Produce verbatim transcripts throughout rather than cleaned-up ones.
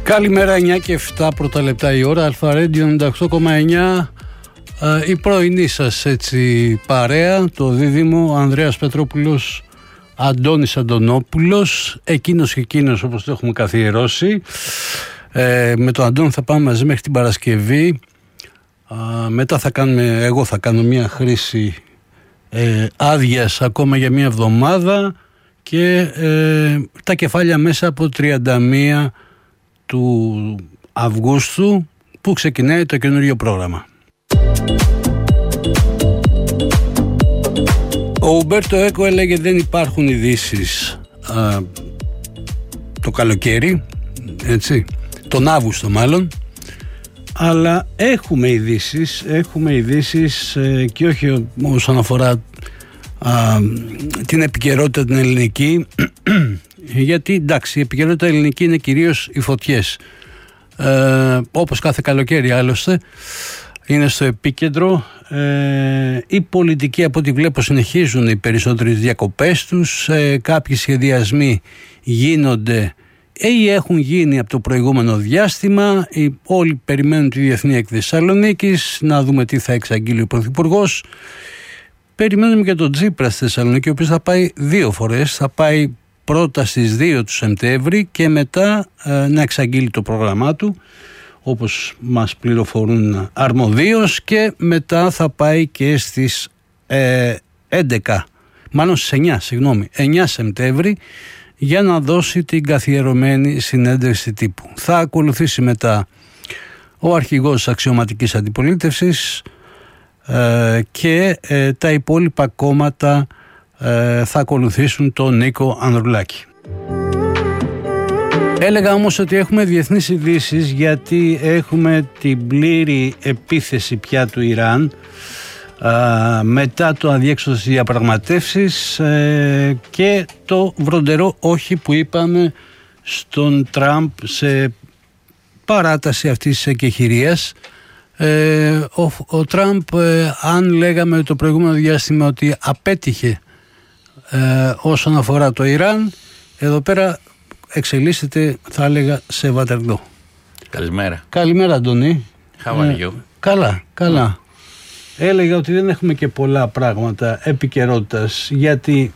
Καλημέρα, εννιά και επτά πρώτα λεπτά η ώρα, Αλφα Radio ενενήντα οκτώ κόμμα εννιά. Ε, η πρωινή σας έτσι παρέα, το δίδυμο Ανδρέας Πετρόπουλος, Αντώνης Αντωνόπουλος, εκείνος και εκείνος όπως το έχουμε καθιερώσει. Ε, με τον Αντώνη θα πάμε μαζί μέχρι την Παρασκευή. Ε, μετά θα κάνουμε, εγώ θα κάνω μια χρήση ε, άδειας ακόμα για μια εβδομάδα και ε, τα κεφάλια μέσα από τριάντα μία του Αυγούστου που ξεκινάει το καινούριο πρόγραμμα. Ο Ουμπέρτο Έκο έλεγε δεν υπάρχουν ειδήσεις α, το καλοκαίρι, έτσι, τον Αύγουστο μάλλον, αλλά έχουμε ειδήσεις, έχουμε ειδήσεις ε, και όχι όσον αφορά α, την επικαιρότητα την ελληνική, γιατί εντάξει η επικαιρότητα ελληνική είναι κυρίως οι φωτιές, ε, όπως κάθε καλοκαίρι άλλωστε είναι στο επίκεντρο. Ε, οι πολιτικοί από ό,τι βλέπω συνεχίζουν οι περισσότερες διακοπές τους, ε, κάποιοι σχεδιασμοί γίνονται ή έχουν γίνει από το προηγούμενο διάστημα, οι, όλοι περιμένουν τη Διεθνή Έκθεση Θεσσαλονίκης να δούμε τι θα εξαγγείλει ο Πρωθυπουργός. Περιμένουμε και τον Τσίπρα στη Θεσσαλονίκη, ο οποίος θα πάει δύο φορές, θα πάει πρώτα στις δύο του Σεπτέμβρη και μετά ε, να εξαγγείλει το πρόγραμμά του όπως μας πληροφορούν αρμοδίως, και μετά θα πάει και στις ε, έντεκα, μάλλον στις εννιά, συγγνώμη, εννιά Σεπτέμβρη για να δώσει την καθιερωμένη συνέντευξη τύπου. Θα ακολουθήσει μετά ο αρχηγός της αξιωματικής αντιπολίτευσης ε, και ε, τα υπόλοιπα κόμματα ε, θα ακολουθήσουν τον Νίκο Ανδρουλάκη. Έλεγα όμως ότι έχουμε διεθνείς ειδήσεις γιατί έχουμε την πλήρη επίθεση πια του Ιράν α, μετά το αδιέξοδο στις διαπραγματεύσεις ε, και το βροντερό όχι που είπαμε στον Τραμπ σε παράταση αυτής της εκεχηρίας. Ε, ο, ο Τραμπ, ε, αν λέγαμε το προηγούμενο διάστημα ότι απέτυχε ε, όσον αφορά το Ιράν, εδώ πέρα εξελίσσεται, θα έλεγα, σε Βατερλό. Καλημέρα. Καλημέρα, Αντώνη. How are you? Ε, καλά, καλά. Mm. Έλεγα ότι δεν έχουμε και πολλά πράγματα επικαιρότητας, γιατί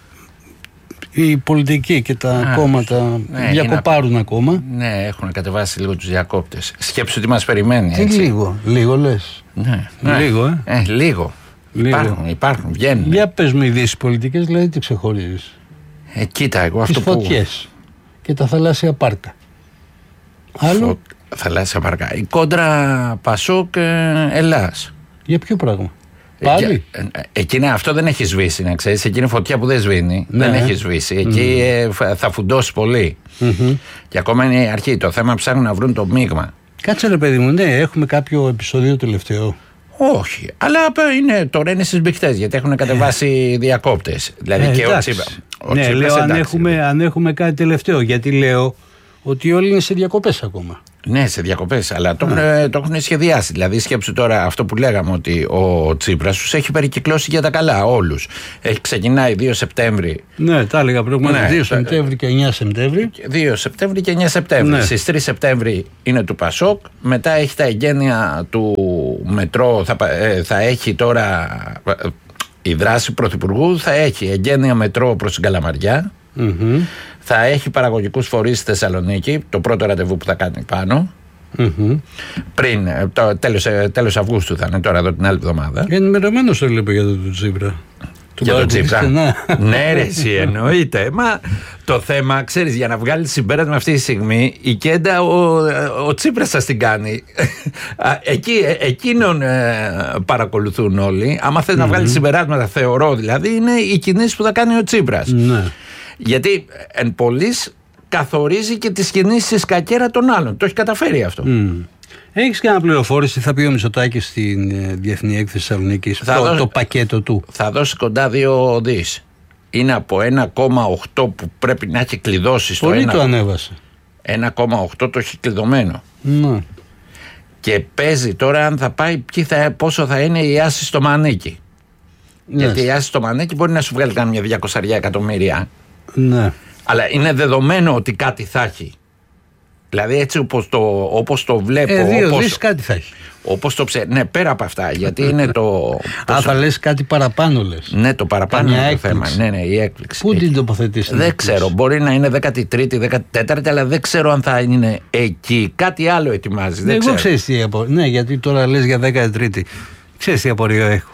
οι πολιτικοί και τα Α, κόμματα ναι, διακοπάρουν είναι, ακόμα. Ναι, έχουν κατεβάσει λίγο τους διακόπτες. Σκέψου τι μας περιμένει. Τι έτσι. λίγο, λίγο λες. Ναι, λίγο, ε. ε λίγο. λίγο. Υπάρχουν, υπάρχουν, βγαίνουν. Για πες μου ειδήσεις πολιτικές, δηλαδή τι ξεχωρίζεις. Ε, κοίτα, εγώ αυτό τις που... φωτιές και τα θαλάσσια πάρκα. Άλλο. Φω... Θαλάσσια πάρκα. Η κόντρα Πασόκ Ελλάς. Για ποιο πράγμα? Πάλι. Ε, ε, εκείνα, αυτό δεν έχει σβήσει, να ξέρεις. Εκείνη είναι φωτιά που δεν σβήνει. Ναι. Δεν έχει σβήσει. Εκεί mm. ε, θα φουντώσει πολύ. Mm-hmm. Και ακόμα είναι η αρχή. Το θέμα ψάχνουν να βρουν το μείγμα. Κάτσε ρε παιδί μου, ναι, έχουμε κάποιο επεισόδιο τελευταίο. Όχι, αλλά είναι, τώρα είναι στις μπιχτές γιατί έχουν κατεβάσει ε. διακόπτες. Δηλαδή ε, και εντάξει. ο Τσίπρα. Ο ναι, Τσίπρας, λέω εντάξει, αν έχουμε, αν έχουμε κάτι τελευταίο. Γιατί λέω ότι όλοι είναι σε διακοπές ακόμα. Ναι, σε διακοπές, αλλά το, έχουν, το έχουν σχεδιάσει. Δηλαδή, σκέψου τώρα αυτό που λέγαμε, ότι ο Τσίπρας τους έχει περικυκλώσει για τα καλά όλους. Έχει ξεκινάει δύο Σεπτέμβρη. Ναι, τα έλεγα προηγουμένως. Ναι, δύο Σεπτέμβρη και εννιά Σεπτέμβρη. δύο Σεπτέμβρη και εννιά Σεπτέμβρη. Ναι. Στις τρεις Σεπτέμβρη είναι του Πασόκ. Μετά έχει τα εγγένεια του μετρό. Θα, θα έχει τώρα η δράση πρωθυπουργού. Θα έχει εγγένεια μετρό προς την Καλαμαριά. Mm-hmm. Θα έχει παραγωγικούς φορείς στη Θεσσαλονίκη, το πρώτο ραντεβού που θα κάνει πάνω. Mm-hmm. Πριν, το, τέλος, τέλος Αυγούστου θα είναι τώρα εδώ την άλλη εβδομάδα. Ενημερωμένος το λέω για τον Τσίπρα. Για τον Τσίπρα. Ναι, ρε, εσύ εννοείται. Μα το θέμα, ξέρεις, για να βγάλει συμπέρασμα αυτή τη στιγμή, η Κέντα, ο, ο Τσίπρας σας την κάνει. Εκεί, εκείνον ε, παρακολουθούν όλοι. Άμα θες mm-hmm. να βγάλει συμπεράσματα, θεωρώ δηλαδή, είναι οι κινήσεις που θα κάνει ο Τσίπρας. Ναι. Γιατί εν πολλής καθορίζει και τις κινήσεις κακέρα των άλλων. Το έχει καταφέρει αυτό. Mm. Έχεις κανένα πληροφόρηση, θα πει ο Μητσοτάκης στην ε, Διεθνή Έκθεση Θεσσαλονίκης, το, δώσει, το πακέτο του? Θα δώσει κοντά δύο δις. Είναι από ένα κόμμα οκτώ που πρέπει να έχει κλειδώσει στο Πολύ ένα. το ανέβασε. ένα κόμμα οκτώ το έχει κλειδωμένο. Ναι. Και παίζει τώρα αν θα πάει, θα, πόσο θα είναι η άση στο μανίκι. Yes. Γιατί η άση στο μανίκι μπορεί να σου βγάλει κάμια διακόσια εκατομμύρια. Ναι. Αλλά είναι δεδομένο ότι κάτι θα έχει. Δηλαδή έτσι όπως το, όπως το βλέπω. Ε, δύο όπως, δις κάτι θα έχει. Όπως το ψε... Ναι, πέρα από αυτά. Γιατί είναι το. Α, θα λες κάτι παραπάνω, λες. Ναι, το παραπάνω είναι το θέμα. Ναι, ναι, η έκπληξη. Πού την τοποθετήσει? Δεν ξέρω. Μπορεί να είναι δέκατη τρίτη, δέκατη τέταρτη, αλλά δεν ξέρω αν θα είναι εκεί. Κάτι άλλο ετοιμάζει. Δεν Εγώ ξέρεις τι απορία. Ναι, γιατί τώρα λες για δέκατη τρίτη. Ξέρεις τι απορία έχω.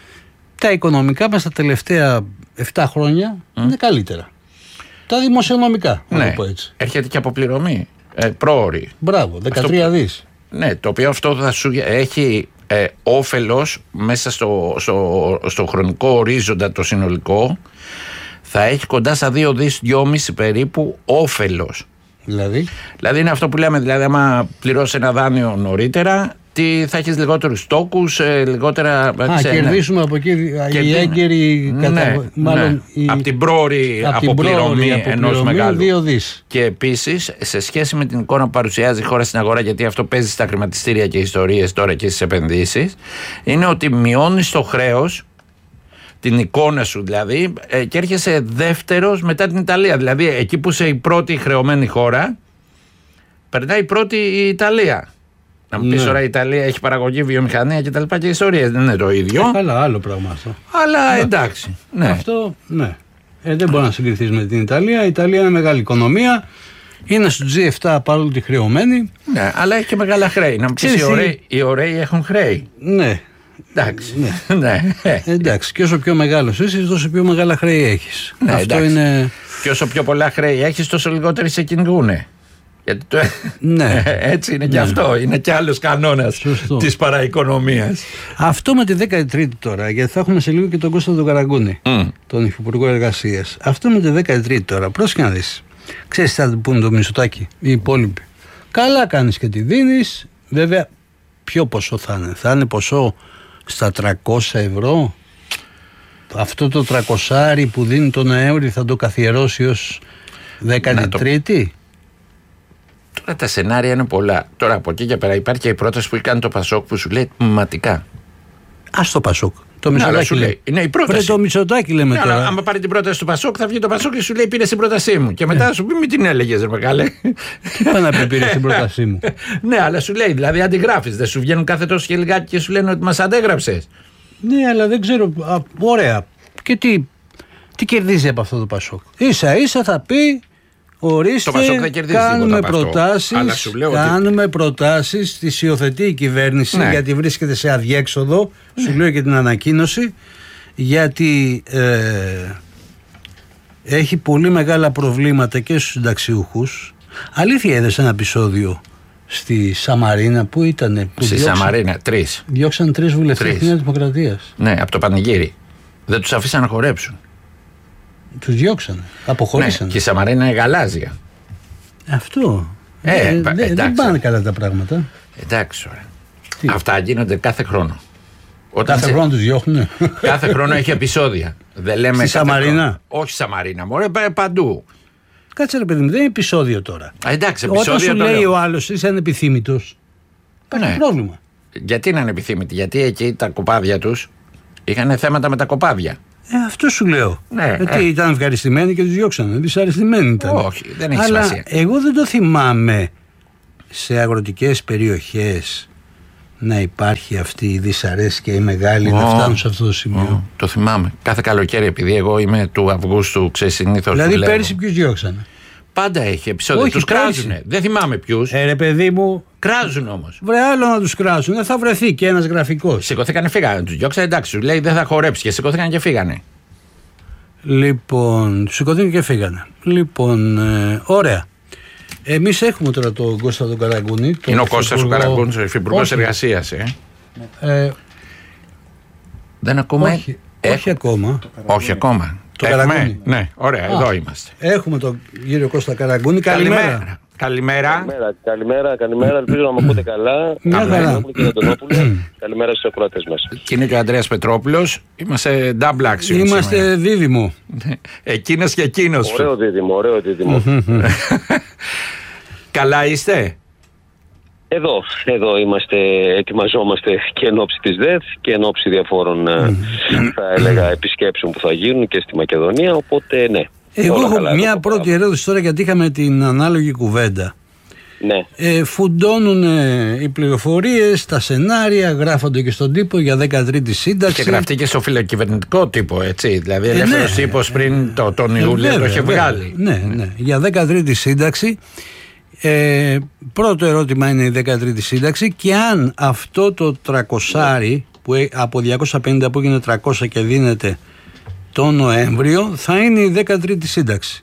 Τα οικονομικά μας τα τελευταία επτά χρόνια mm. είναι καλύτερα. Τα δημοσιονομικά, να ναι. το πω έτσι. Έρχεται και αποπληρωμή. Ε, πρόωρη. Μπράβο, δεκατρία αυτό... δις. Ναι, το οποίο αυτό θα σου έχει ε, όφελος μέσα στο, στο, στο χρονικό ορίζοντα το συνολικό. Θα έχει κοντά στα δύο δις, δυόμισι περίπου όφελος. Δηλαδή. Δηλαδή είναι αυτό που λέμε, δηλαδή άμα πληρώσει ένα δάνειο νωρίτερα, τι, θα έχεις λιγότερους τόκους, ε, λιγότερα. Α, ξέ, κερδίσουμε ναι. από εκεί η έγκαιρη ναι, κατα... ναι, μάλλον ναι. η... από την πρόορη αποπληρωμή ενός μεγάλου. Δύο δις. Και επίσης, σε σχέση με την εικόνα που παρουσιάζει η χώρα στην αγορά, γιατί αυτό παίζει στα χρηματιστήρια και ιστορίες τώρα και στις επενδύσεις, είναι ότι μειώνεις το χρέος, την εικόνα σου δηλαδή, ε, και έρχεσαι δεύτερος μετά την Ιταλία. Δηλαδή εκεί που είσαι η πρώτη χρεωμένη χώρα, περνάει η πρώτη η Ιταλία. Να μου πεις, ναι. Τώρα η Ιταλία έχει παραγωγή, βιομηχανία και τα λοιπά και ιστορίες. Δεν είναι το ίδιο. Ε, καλά, άλλο πράγμα αυτό. Αλλά ναι. εντάξει. Ναι. Αυτό, ναι. Ε, δεν μπορεί να συγκριθείς με την Ιταλία. Η Ιταλία είναι μεγάλη οικονομία. Είναι στο τζι επτά παρόλο τη χρεωμένη. Ναι, αλλά έχει και μεγάλα χρέη. Να μου πεις, οι ωραίοι, οι ωραίοι έχουν χρέη. Ναι. Εντάξει. Ναι. ναι. Εντάξει. Και όσο πιο μεγάλος είσαι, τόσο πιο μεγάλα χρέη έχεις. Ναι, αυτό εντάξει. Είναι. Και όσο πιο πολλά χρέη έχεις, τόσο λιγότεροι σε κυνηγούνε. Γιατί το... ναι. Έτσι είναι και ναι. αυτό. Είναι και άλλος κανόνας της παραοικονομίας. Αυτό με τη δέκατη τρίτη τώρα, γιατί θα έχουμε σε λίγο και τον Κώστα τον Καραγκούνη, mm. τον Υφυπουργό Εργασίας. Αυτό με τη δέκατη τρίτη τώρα, πρόσεχε να δεις. Ξέρεις τι θα του πούνε το Μητσοτάκη, οι υπόλοιποι. Καλά κάνεις και τη δίνεις. Βέβαια, ποιο ποσό θα είναι? Θα είναι ποσό στα τριακόσια ευρώ. Αυτό το τριακόσιάρι που δίνει τον Νοέμβρη θα το καθιερώσει ως δέκατη τρίτη. Τώρα τα σενάρια είναι πολλά. Τώρα από εκεί και πέρα υπάρχει και η πρόταση που έχει κάνει το Πασόκ που σου λέει τμηματικά. Ας το Πασόκ. Το Μητσοτάκη λέει. λέει. Είναι η πρόταση. Πρέπει το Μητσοτάκη λέμε ναι, τώρα. Αλλά άμα πάρει την πρόταση του Πασόκ, θα βγει το Πασόκ και σου λέει πήρε την πρότασή μου. Και μετά yeah. σου πει μην την έλεγες, ρε μεγάλε. Τι πάει να πει πήρε την πρότασή μου. Ναι, αλλά σου λέει, δηλαδή αντιγράφεις. Δεν σου βγαίνουν κάθε τόσο και λιγάκι και σου λένε ότι μας αντέγραψες. Ναι, αλλά δεν ξέρω. Α, ωραία. Και τι, τι κερδίζει από αυτό το Πασόκ? Ίσα ίσα θα πει. Ορίστε, κάνουμε προτάσεις, κάνουμε ότι... προτάσεις, τις υιοθετεί η κυβέρνηση ναι. γιατί βρίσκεται σε αδιέξοδο, ναι. σου λέω και την ανακοίνωση, γιατί ε, έχει πολύ μεγάλα προβλήματα και στους συνταξιούχους. Αλήθεια είδες ένα επεισόδιο στη Σαμαρίνα που ήταν? Που στη διώξαν, Σαμαρίνα, τρεις. Διώξαν τρεις βουλευτές της Νέας Δημοκρατίας. Ναι, από το πανηγύρι. Δεν τους αφήσαν να χορέψουν. Τους διώξανε, αποχωρήσανε. Ναι, και η Σαμαρίνα είναι γαλάζια. Αυτό. Ε, ε, δε, δεν πάνε καλά τα πράγματα. Εντάξει, ωραία. Αυτά γίνονται κάθε χρόνο. Όταν κάθε σε... χρόνο τους διώχνουνε. Κάθε χρόνο έχει επεισόδια. Δεν λέμε στη Σαμαρίνα. Χρόνο. Όχι Σαμαρίνα, μωρέ, παντού. Κάτσε ρε παιδί μου, δεν είναι επεισόδιο τώρα. Α, εντάξει, επεισόδιο. Όταν σου λέει λέω. Ο άλλος είσαι ανεπιθύμητος, υπάρχει ναι. πρόβλημα. Γιατί είναι ανεπιθύμητοι? Γιατί εκεί τα κοπάδια τους είχαν θέματα με τα κοπάδια. Ε, αυτό σου λέω. Ναι, Γιατί ε. ήταν ευχαριστημένοι και τους διώξανε. Δυσαρεστημένοι ήταν. Όχι, δεν έχει Αλλά σημασία. Εγώ δεν το θυμάμαι σε αγροτικές περιοχές να υπάρχει αυτή η δυσαρέσκεια η μεγάλη oh. να φτάνουν σε αυτό το σημείο. Oh. Το θυμάμαι. Κάθε καλοκαίρι, επειδή εγώ είμαι του Αυγούστου, ξέρεις, συνήθως. Δηλαδή πέρυσι ποιους διώξανε? Πάντα έχει επεισόδια. Τους κράζουνε. Δεν θυμάμαι ποιους. Ε, ρε παιδί μου. Κράζουν όμως. Βρε, άλλο να τους κράζουν. Δεν θα βρεθεί και ένας γραφικός. Σηκωθήκανε, φύγανε. Τους διώξανε, εντάξει. Σου λέει δεν θα χορέψει. Και σηκωθήκανε και φύγανε. Λοιπόν, σηκωθήκανε και φύγανε. Λοιπόν, ε, ωραία. Εμείς έχουμε τώρα τον Κώστα τον Καραγκούνη. Τον Είναι ο Κώστας ο Καραγκούνης, ο Υφυπουργός Εργασίας. Ε. Ε, δεν ακόμα. Όχι, Έχ... όχι ακόμα. Όχι ακόμα. Το Καραγκούνη. Ναι, ωραία, Α, εδώ είμαστε. Έχουμε τον κύριο Κώστα Καραγκούνη. Καλημέρα. Καλημέρα. Καλημέρα. Καλημέρα, καλημέρα. Ελπίζω να με ακούτε καλά. Μια χαρά. Καλημέρα στους ακροατές μας. Και είναι και ο Ανδρέας Πετρόπουλος. Είμαστε double action. Είμαστε σήμερα. Δίδυμο. Εκείνος και εκείνος. Ωραίο δίδυμο, ωραίο δίδυμο. Καλά είστε? Εδώ, εδώ είμαστε, ετοιμαζόμαστε και εν ώψη της ΔΕΘ και εν ώψη διαφόρων θα έλεγα επισκέψεων που θα γίνουν και στη Μακεδονία, οπότε ναι. Εγώ έχω μια πρώτη ερώτηση τώρα, γιατί είχαμε την ανάλογη κουβέντα. Ναι. Ε, φουντώνουν ε, οι πληροφορίες, τα σενάρια, γράφονται και στον τύπο για δεκατρίτη σύνταξη. Και γραφτεί και στο φιλοκυβερνητικό τύπο, έτσι. Δηλαδή, ε, ελεύθερος ναι. τύπος πριν το, τον Ιούλιο ε, το είχε βγάλει. Ναι, ναι. Για δεκατρίτη σύνταξη. Ε, πρώτο ερώτημα είναι η δεκατρίτη σύνταξη και αν αυτό το τριακόσια που από διακόσια πενήντα που έγινε τριακόσια και δίνεται το Νοέμβριο θα είναι η δεκατρίτη σύνταξη.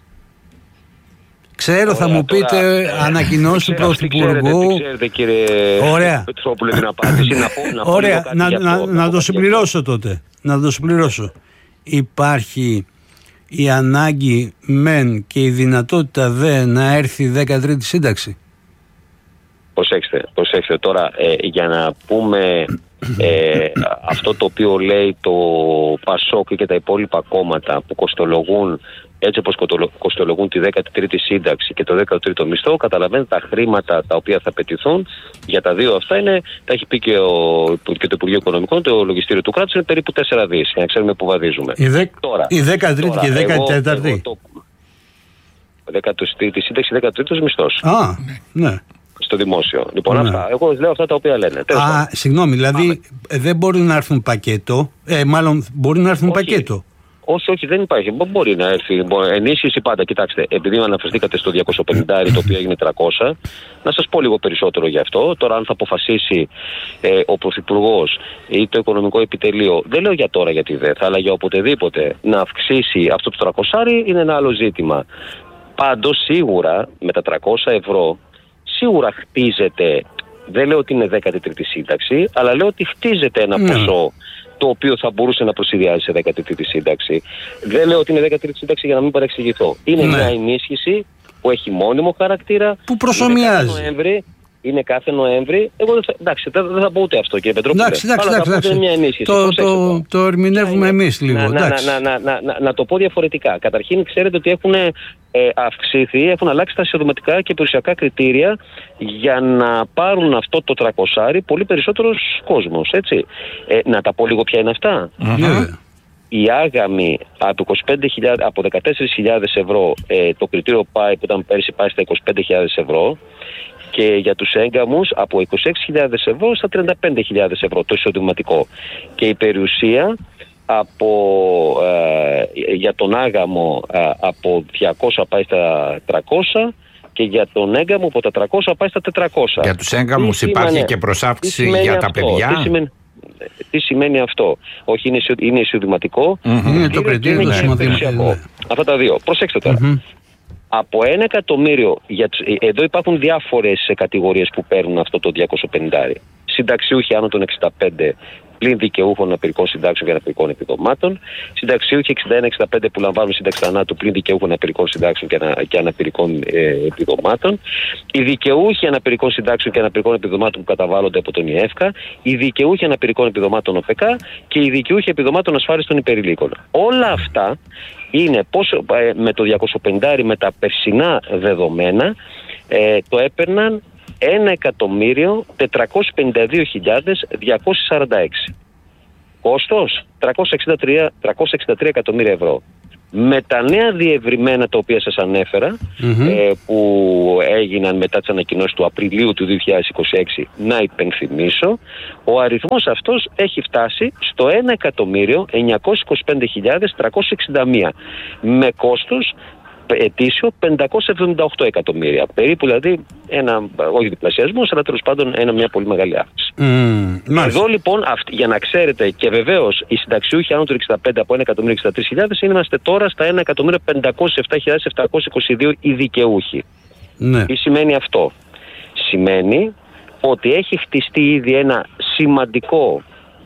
Ξέρω, ωραία, θα μου πείτε τώρα, ανακοινώσει του Πρωθυπουργού. Τι ξέρετε, κύριε Πετρόπουλε, την απάντηση. να πω, να ωραία, πω να, να, αυτό, να, να το συμπληρώσω τότε. Να το συμπληρώσω. Υπάρχει η ανάγκη μεν και η δυνατότητα δε να έρθει η δεκατρίτη σύνταξη. Προσέξτε, προσέξτε τώρα, ε, για να πούμε ε, αυτό το οποίο λέει το Πασόκ και τα υπόλοιπα κόμματα που κοστολογούν έτσι όπως κοστολογούν τη δέκατη τρίτη σύνταξη και το δέκατο τρίτο μισθό, καταλαβαίνετε τα χρήματα τα οποία θα πετηθούν για τα δύο αυτά είναι, τα έχει πει και, ο, και το Υπουργείο Οικονομικών, το Λογιστήριο του κράτους είναι περίπου τέσσερα δις, για να ξέρουμε που βαδίζουμε. Η, δε, η δέκατη τρίτη και η δέκατη τέταρτη. δέκατη τρίτη σύνταξη, δέκατο τρίτος μισθός. Α, ναι. Στο δημόσιο. Λοιπόν, ναι. αυτά. Εγώ λέω αυτά τα οποία λένε. Α, συγγνώμη, δηλαδή ε, δεν μπορεί να έρθουν πακέτο, ε, μάλλον μπορεί να έρθουν όχι. πακέτο. Όχι, όχι, δεν υπάρχει. Μπορεί να έρθει. Ενίσχυση πάντα. Κοιτάξτε, επειδή αναφερθήκατε στο διακόσια πενήντα το οποίο έγινε τριακόσια, να σας πω λίγο περισσότερο γι' αυτό. Τώρα, αν θα αποφασίσει ε, ο Πρωθυπουργός ή το Οικονομικό Επιτελείο, δεν λέω για τώρα γιατί δεν θα, αλλά για οποτεδήποτε να αυξήσει αυτό το τριακόσια είναι ένα άλλο ζήτημα. Πάντως, σίγουρα με τα τριακόσια ευρώ, σίγουρα χτίζεται. Δεν λέω ότι είναι δέκατη τρίτη σύνταξη, αλλά λέω ότι χτίζεται ένα mm. ποσό το οποίο θα μπορούσε να προσυδειάζει σε δέκατη τρίτη σύνταξη. Δεν λέω ότι είναι δέκατη τρίτη σύνταξη για να μην παρεξηγηθώ. Είναι ναι. μια ενίσχυση που έχει μόνιμο χαρακτήρα. Που προσομοιάζει. Είναι κάθε Νοέμβρη. Εγώ δεν θα, εντάξει, δεν, δεν θα πω ούτε αυτό, κύριε Πετρόπουλε. Εντάξει, εντάξει, αλλά εντάξει, θα πω μια ενίσχυση. Το, το, το, το ερμηνεύουμε εμείς λίγο. Να, να, να, να, να, να, να το πω διαφορετικά. Καταρχήν, ξέρετε ότι έχουν ε, αυξήθει, έχουν αλλάξει τα εισοδηματικά και περιουσιακά κριτήρια για να πάρουν αυτό το τριακόσια πολύ περισσότερος κόσμος. Έτσι. Ε, να τα πω λίγο ποια είναι αυτά. Mm-hmm. Η άγαμη από, είκοσι πέντε χιλιάδες, από δεκατέσσερις χιλιάδες ευρώ, ε, το κριτήριο πάει, που ήταν πέρσι πάει στα είκοσι πέντε χιλιάδες ευρώ. Και για τους έγκαμους από είκοσι έξι χιλιάδες ευρώ στα τριάντα πέντε χιλιάδες ευρώ το εισοδηματικό. Και η περιουσία από, ε, για τον άγαμο ε, από διακόσια πάει στα τριακόσια και για τον έγκαμο από τα τριακόσια πάει στα τετρακόσια. Για τους έγκαμους υπάρχει σημαίνει, και προσάυξη για αυτό, τα παιδιά. Τι σημαίνει, τι σημαίνει αυτό. Όχι, είναι, είναι εισοδηματικό. Mm-hmm. Είναι το κριτήριο του εισοδηματικού. Αυτά τα δύο. Προσέξτε τώρα. Mm-hmm. Από ένα εκατομμύριο, για, εδώ υπάρχουν διάφορες κατηγορίες που παίρνουν αυτό το διακόσια πενήντα. Συνταξιούχοι άνω των εξήντα πέντε πλην δικαιούχων αναπηρικών συντάξεων και αναπηρικών επιδομάτων. Συνταξιούχοι εξήντα ένα εξήντα πέντε που λαμβάνουν σύνταξη θανάτου πλην δικαιούχων αναπηρικών συντάξεων και, ανα, και αναπηρικών ε, επιδομάτων. Οι δικαιούχοι αναπηρικών συντάξεων και αναπηρικών επιδομάτων που καταβάλλονται από τον ΙΕΦΚΑ. Οι δικαιούχοι αναπηρικών επιδομάτων ΟΠΕΚΑ και οι δικαιούχοι επιδομάτων ασφάλισης των υπερηλίκων. Όλα αυτά είναι πόσο, ε, με το διακόσια πενήντα με τα περσινά δεδομένα ε, το έπαιρναν ένα εκατομμύριο τετρακόσιες πενήντα δύο χιλιάδες διακόσιες σαράντα έξι. Κόστος τριακόσια εξήντα τρία εκατομμύρια ευρώ. Με τα νέα διευρυμένα τα οποία σας ανέφερα, mm-hmm. ε, που έγιναν μετά τις ανακοινώσεις του Απριλίου του δύο χιλιάδες είκοσι έξι, να υπενθυμίσω, ο αριθμός αυτός έχει φτάσει στο ένα εκατομμύριο εννιακόσιες είκοσι πέντε χιλιάδες τριακόσιες εξήντα μία με κόστος ετήσιο πεντακόσια εβδομήντα οκτώ εκατομμύρια. Περίπου δηλαδή ένα, όχι διπλασιασμός, αλλά τέλος πάντων ένα, μια πολύ μεγάλη αύξηση. Mm, Εδώ λοιπόν, αυ- για να ξέρετε, και βεβαίως οι συνταξιούχοι άνω του εξήντα πέντε από ένα εκατομμύριο εξήντα τρεις χιλιάδες είμαστε τώρα στα ένα εκατομμύριο πεντακόσιες επτά χιλιάδες επτακόσιες είκοσι δύο οι δικαιούχοι. Ναι. Τι σημαίνει αυτό? Σημαίνει ότι έχει χτιστεί ήδη ένα σημαντικό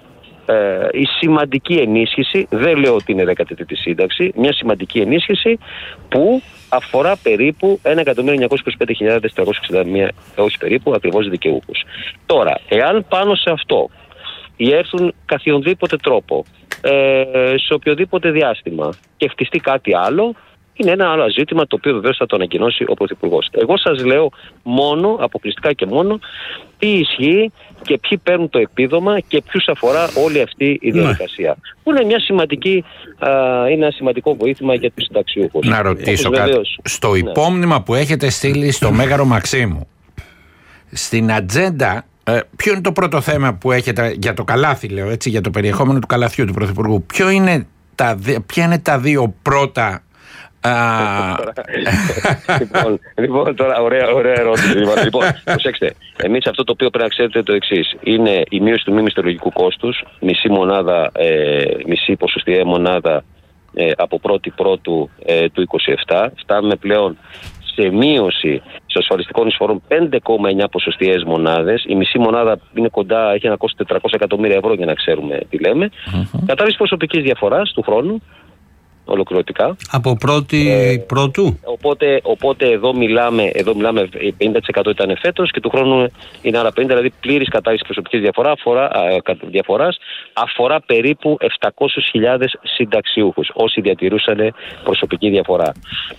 Ε, η σημαντική ενίσχυση, δεν λέω ότι είναι δέκατη τρίτη σύνταξη, μια σημαντική ενίσχυση που αφορά περίπου ένα εκατομμύριο εννιακόσιες είκοσι πέντε χιλιάδες τριακόσιες εξήντα μία, όχι περίπου, ακριβώς δικαιούχους. Τώρα, εάν πάνω σε αυτό έρθουν καθιονδήποτε τρόπο, ε, σε οποιοδήποτε διάστημα και χτιστεί κάτι άλλο, είναι ένα άλλο ζήτημα το οποίο βεβαίως θα το ανακοινώσει ο Πρωθυπουργός. Εγώ σας λέω μόνο, αποκλειστικά και μόνο, τι ισχύει και ποιοι παίρνουν το επίδομα και ποιους αφορά όλη αυτή η διαδικασία. Ναι. Που είναι, μια σημαντική, α, είναι ένα σημαντικό βοήθημα για τους συνταξιούχους. Να ρωτήσω κάτι. Βεβαίως, στο ναι. υπόμνημα που έχετε στείλει στο Μέγαρο Μαξίμου, στην ατζέντα, ε, ποιο είναι το πρώτο θέμα που έχετε για το καλάθι, λέω έτσι, για το περιεχόμενο του καλαθιού του Πρωθυπουργού? Ποιο είναι τα, ποια είναι τα δύο πρώτα? Α... λοιπόν, λοιπόν, τώρα ωραία, ωραία ερώτηση. Λοιπόν, προσέξτε, εμείς αυτό το οποίο πρέπει να ξέρετε το εξής: είναι η μείωση του μη μισθολογικού κόστους, μισή μονάδα, ε, μισή ποσοστιαία μονάδα ε, από πρώτη πρώτου ε, του είκοσι επτά. Φτάνουμε πλέον σε μείωση των ασφαλιστικών εισφορών πέντε κόμμα εννιά ποσοστιαίες μονάδες. Η μισή μονάδα είναι κοντά, έχει ένα κόστος τετρακόσια εκατομμύρια ευρώ, για να ξέρουμε τι λέμε. Mm-hmm. Κατάρριση προσωπικής διαφοράς του χρόνου. Ολοκληρωτικά. Από πρώτη ε, πρώτου. Οπότε, οπότε εδώ, μιλάμε, εδώ μιλάμε πενήντα τοις εκατό ήταν φέτος και του χρόνου είναι άρα πενήντα, δηλαδή πλήρης κατάρριση προσωπικής διαφορά, αφορά, α, διαφοράς αφορά περίπου επτακόσιες χιλιάδες συνταξιούχους όσοι διατηρούσαν προσωπική διαφορά.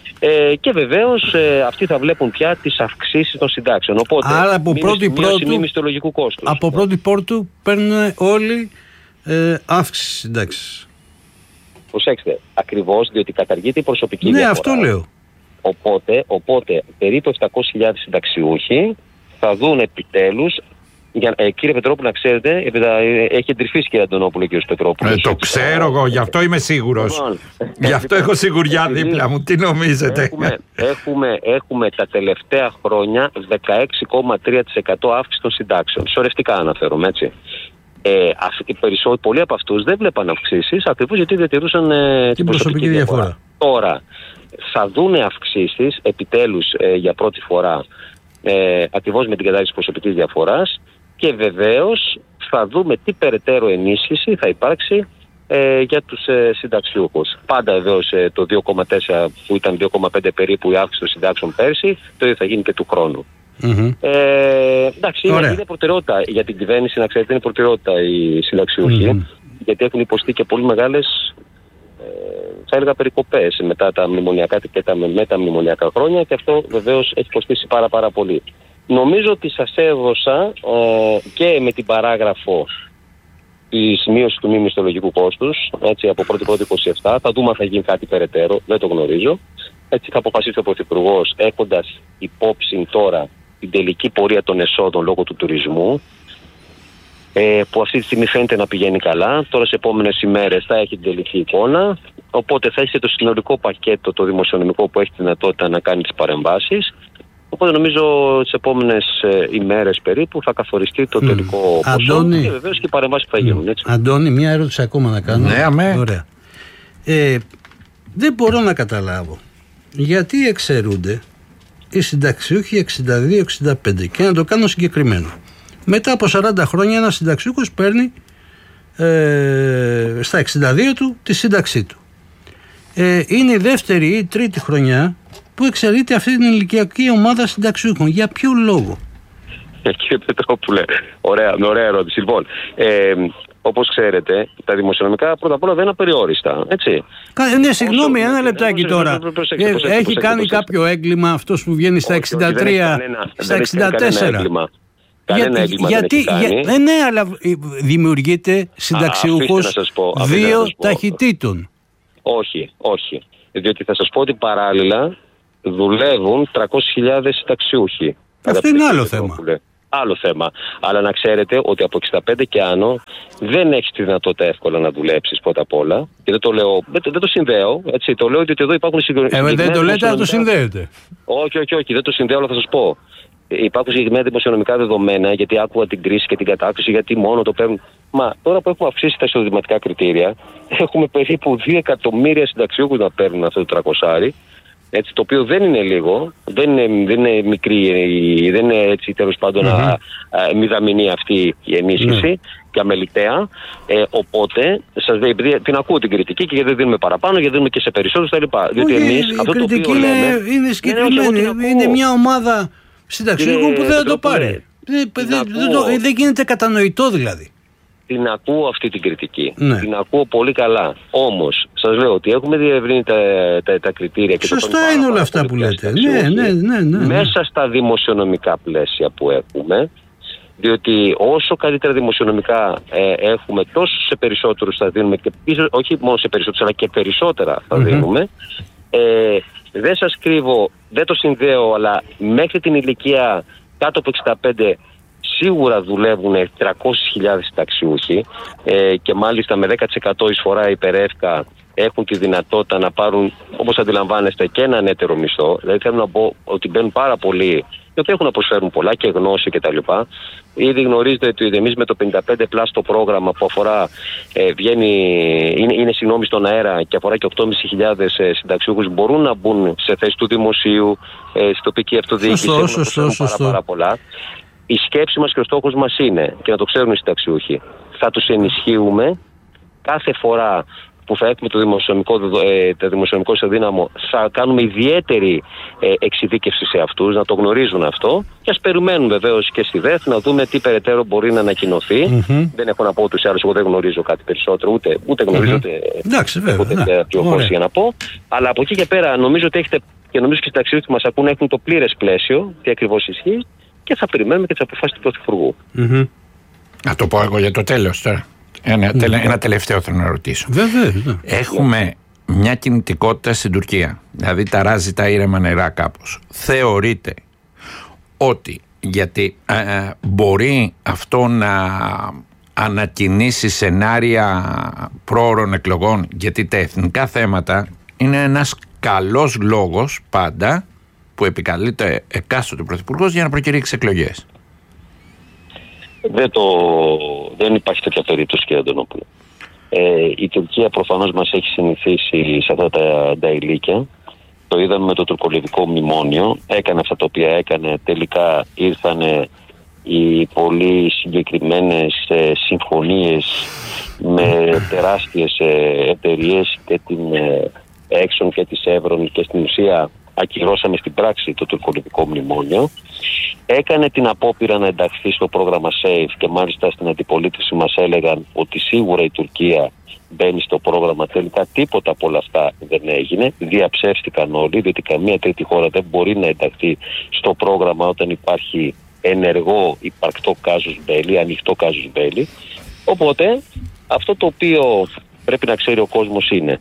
Ε, και βεβαίως ε, αυτοί θα βλέπουν πια τις αυξήσεις των συντάξεων. Οπότε, άρα από πρώτη πρώτου, μισθολογικού κόστους. Από πρώτη πρώτου παίρνουν όλοι ε, αύξηση συντάξεις. Προσέξτε, ακριβώς διότι καταργείται η προσωπική ναι, διαφορά. Ναι, αυτό λέω. Οπότε, οπότε περίπου επτακόσιες χιλιάδες συνταξιούχοι θα δουν επιτέλους. Για, ε, κύριε Πετρόπουλο, να ξέρετε, ε, έχει εντρυφήσει κύριε Αντωνόπουλο κύριος Πετρόπουλος. Ε, το ξέρω εγώ, γι' αυτό είμαι σίγουρος. Γι' αυτό έχω σιγουριά δίπλα μου. Τι νομίζετε? Έχουμε, έχουμε, έχουμε τα τελευταία χρόνια δεκαέξι κόμμα τρία τοις εκατό αύξηση των συντάξεων. Σωρευτικά αναφέρομαι, έτσι. Ε, αυτοί, πολλοί από αυτούς δεν βλέπαν αυξήσεις ακριβώς γιατί διατηρούσαν ε, την προσωπική, προσωπική διαφορά. διαφορά. Τώρα θα δούνε αυξήσεις επιτέλους ε, για πρώτη φορά ε, ακριβώς με την κατάρριξη προσωπικής διαφοράς και βεβαίως θα δούμε τι περαιτέρω ενίσχυση θα υπάρξει ε, για τους ε, συνταξιούχους. Πάντα βεβαίως ε, το δύο κόμμα τέσσερα που ήταν δύο κόμμα πέντε περίπου η αύξηση των συντάξεων πέρσι, το ίδιο θα γίνει και του χρόνου. Mm-hmm. Ε, εντάξει, είναι, είναι προτεραιότητα για την κυβέρνηση, να ξέρετε, είναι προτεραιότητα οι συνταξιούχοι, mm-hmm. γιατί έχουν υποστεί και πολύ μεγάλες, ε, θα έλεγα, περικοπές μετά τα μνημονιακά και τα μεταμνημονιακά χρόνια και αυτό βεβαίως έχει κοστίσει πάρα πάρα πολύ. Νομίζω ότι σας έδωσα ε, και με την παράγραφο της μείωσης του μη μισθολογικού κόστους, έτσι, από πρώτη πρώτη είκοσι επτά, θα δούμε αν θα γίνει κάτι περαιτέρω, δεν το γνωρίζω. Έτσι θα αποφασίσει ο Πρωθυπουργός έχοντας υπόψη τώρα την τελική πορεία των εσόδων λόγω του τουρισμού, ε, που αυτή τη στιγμή φαίνεται να πηγαίνει καλά. Τώρα σε επόμενες ημέρες θα έχει την τελική εικόνα, οπότε θα έχει το συνολικό πακέτο το δημοσιονομικό που έχει τη δυνατότητα να κάνει τις παρεμβάσεις. Οπότε νομίζω τις επόμενες ε, ημέρες περίπου θα καθοριστεί το τελικό mm. ποσό Αντώνη, και βεβαίως και οι παρεμβάσεις που θα γίνουν. Έτσι. Αντώνη, μια ερώτηση ακόμα να κάνω. Ναι, αμέ. Ωραία. Ε, δεν μπορώ να καταλάβω γιατί εξαιρούνται οι συνταξιούχοι εξήντα δύο εξήντα πέντε και να το κάνω συγκεκριμένο. Μετά από σαράντα χρόνια ένας συνταξιούχος παίρνει ε, στα εξήντα δύο του τη σύνταξή του. Ε, είναι η δεύτερη ή η τρίτη χρονιά που εξαιρείται αυτή την ηλικιακή ομάδα συνταξιούχων. Για ποιο λόγο? Ε, κύριε Πετρόπουλε, ωραία, ωραία ερώτηση. Λοιπόν, ε, όπως ξέρετε, τα δημοσιονομικά πρώτα απ' όλα δεν είναι απεριόριστα. Έτσι. Κα, ναι, συγγνώμη, Όσο, ένα λεπτάκι τώρα. Προσέξτε, προσέξτε, προσέξτε, έχει προσέξτε, κάνει προσέξτε. κάποιο έγκλημα αυτός που βγαίνει στα εξήντα τρία, όχι, κανένα, στα εξήντα τέσσερα. Έγκλημα. Για, γιατί, για, ναι, αλλά δημιουργείται συνταξιούχος δύο ταχυτήτων. Όχι, όχι. Διότι θα σας πω ότι παράλληλα δουλεύουν τριακόσιες χιλιάδες συνταξιούχοι. Αυτό είναι άλλο θέμα. Άλλο θέμα. Αλλά να ξέρετε ότι από εξήντα πέντε και άνω δεν έχεις τη δυνατότητα εύκολα να δουλέψεις πρώτα απ' όλα. Και δεν το λέω, δεν το, δεν το συνδέω. Έτσι, το λέω ότι εδώ υπάρχουν συγκεκριμένα. Ε, δεν το λέτε, αλλά το συνδέετε. Όχι, όχι, όχι, δεν το συνδέω, αλλά θα σας πω. Υπάρχουν συγκεκριμένα δημοσιονομικά δεδομένα, γιατί άκουγα την κρίση και την κατάκριση, γιατί μόνο το παίρνουν. Μα τώρα που έχουμε αυξήσει τα εισοδηματικά κριτήρια, έχουμε περίπου δύο εκατομμύρια συνταξιούχους να παίρνουν αυτό το τριακόσια. Έτσι, το οποίο δεν είναι λίγο, δεν είναι, δεν είναι μικρή, δεν είναι έτσι τέλος πάντων mm-hmm. μηδαμινή αυτή η ενίσχυση mm. και αμεληταία. Ε, οπότε, σας λέει, επειδή την ακούω την κριτική και γιατί δεν δίνουμε παραπάνω, γιατί δίνουμε και σε περισσότερους κτλ. Διότι εμείς η αυτό κριτική το οποίο είναι, λέμε, είναι συγκεκριμένη. Είναι, είναι μια ομάδα συνταξιούχων που δεν θα το πάρει. Δεν, δεν, δεν, δεν γίνεται κατανοητό δηλαδή. Την ακούω αυτή την κριτική. Ναι. Την ακούω πολύ καλά. Όμως, σας λέω ότι έχουμε διευρύνει τα, τα, τα κριτήρια και σωστά το είναι όλα αυτά που λέτε. Ναι, ναι, ναι, ναι, ναι. Μέσα στα δημοσιονομικά πλαίσια που έχουμε, διότι όσο καλύτερα δημοσιονομικά ε, έχουμε, τόσο σε περισσότερους θα δίνουμε, και πίσω, όχι μόνο σε περισσότερους, αλλά και περισσότερα θα mm-hmm. δίνουμε. Ε, δεν σας κρύβω, δεν το συνδέω, αλλά μέχρι την ηλικία κάτω από εξήντα πέντε σίγουρα δουλεύουν τριακόσιες χιλιάδες συνταξιούχοι ε, και μάλιστα με δέκα τοις εκατό εισφορά υπερεύκα έχουν τη δυνατότητα να πάρουν, όπως αντιλαμβάνεστε, και έναν έτερο μισθό. Δηλαδή θέλω να πω ότι μπαίνουν πάρα πολλοί οι οποίοι έχουν να προσφέρουν πολλά και γνώση κτλ. Ήδη γνωρίζετε ότι εμείς με το πενήντα πέντε πλας το πρόγραμμα που αφορά, ε, βγαίνει, είναι, είναι συγγνώμη στον αέρα και αφορά και οκτώ χιλιάδες πεντακόσιους ε, συνταξιούχους μπορούν να μπουν σε θέση του δημοσίου, ε, στη τοπική αυτοδιοίκηση, σωστό, σωστό, σωστό. Πάρα, πάρα πολλά. Η σκέψη μας και ο στόχος μας είναι, και να το ξέρουν οι συνταξιούχοι, θα τους ενισχύουμε κάθε φορά που θα έχουμε το δημοσιονομικό, ε, το δημοσιονομικό ισοδύναμο, θα κάνουμε ιδιαίτερη ε, εξειδίκευση σε αυτούς, να το γνωρίζουν αυτό και ας περιμένουν βεβαίως και στη ΔΕΘ να δούμε τι περαιτέρω μπορεί να ανακοινωθεί. Mm-hmm. Δεν έχω να πω τους άλλους, εγώ δεν γνωρίζω κάτι περισσότερο, ούτε, ούτε γνωρίζω mm-hmm. ούτε πληροφόρηση για να πω. Αλλά από εκεί και πέρα νομίζω ότι έχετε, και νομίζω και οι συνταξιούχοι που μας ακούν έχουν το πλήρες πλαίσιο, τι ακριβώς ισχύει, και θα περιμένουμε και τις αποφάσεις του Πρωθυπουργού. Mm-hmm. Να το πω εγώ για το τέλος τώρα. Ένα, mm. ένα τελευταίο θέλω να ρωτήσω. Βέβαια. Έχουμε μια κινητικότητα στην Τουρκία. Δηλαδή ταράζει τα ήρεμα νερά κάπως. Θεωρείτε ότι γιατί ε, μπορεί αυτό να ανακοινήσει σενάρια πρόωρων εκλογών, γιατί τα εθνικά θέματα είναι ένας καλός λόγος πάντα που επικαλείται εκάστοτε πρωθυπουργός για να προκηρύξει εκλογές. Δεν, το, δεν υπάρχει τέτοια περίπτωση, κύριε Αντωνόπουλο. Ε, η Τουρκία προφανώς μας έχει συνηθίσει σε αυτά τα, τα ηλίκια. Το είδαμε με το τουρκολιβικό μνημόνιο. Έκανε αυτά τα οποία έκανε. Τελικά ήρθαν οι πολύ συγκεκριμένες ε, συμφωνίες με τεράστιες ε, εταιρείες και την ε, Exxon και της Evron, και στην ουσία ακυρώσαμε στην πράξη το τουρκολιβικό μνημόνιο. Έκανε την απόπειρα να ενταχθεί στο πρόγραμμα SAFE και μάλιστα στην αντιπολίτευση μας έλεγαν ότι σίγουρα η Τουρκία μπαίνει στο πρόγραμμα. Τελικά τίποτα από όλα αυτά δεν έγινε. Διαψεύστηκαν όλοι, διότι καμία τρίτη χώρα δεν μπορεί να ενταχθεί στο πρόγραμμα όταν υπάρχει ενεργό υπαρκτό κάζους μπέλι, ανοιχτό κάζους μπέλι. Οπότε αυτό το οποίο πρέπει να ξέρει ο κόσμος είναι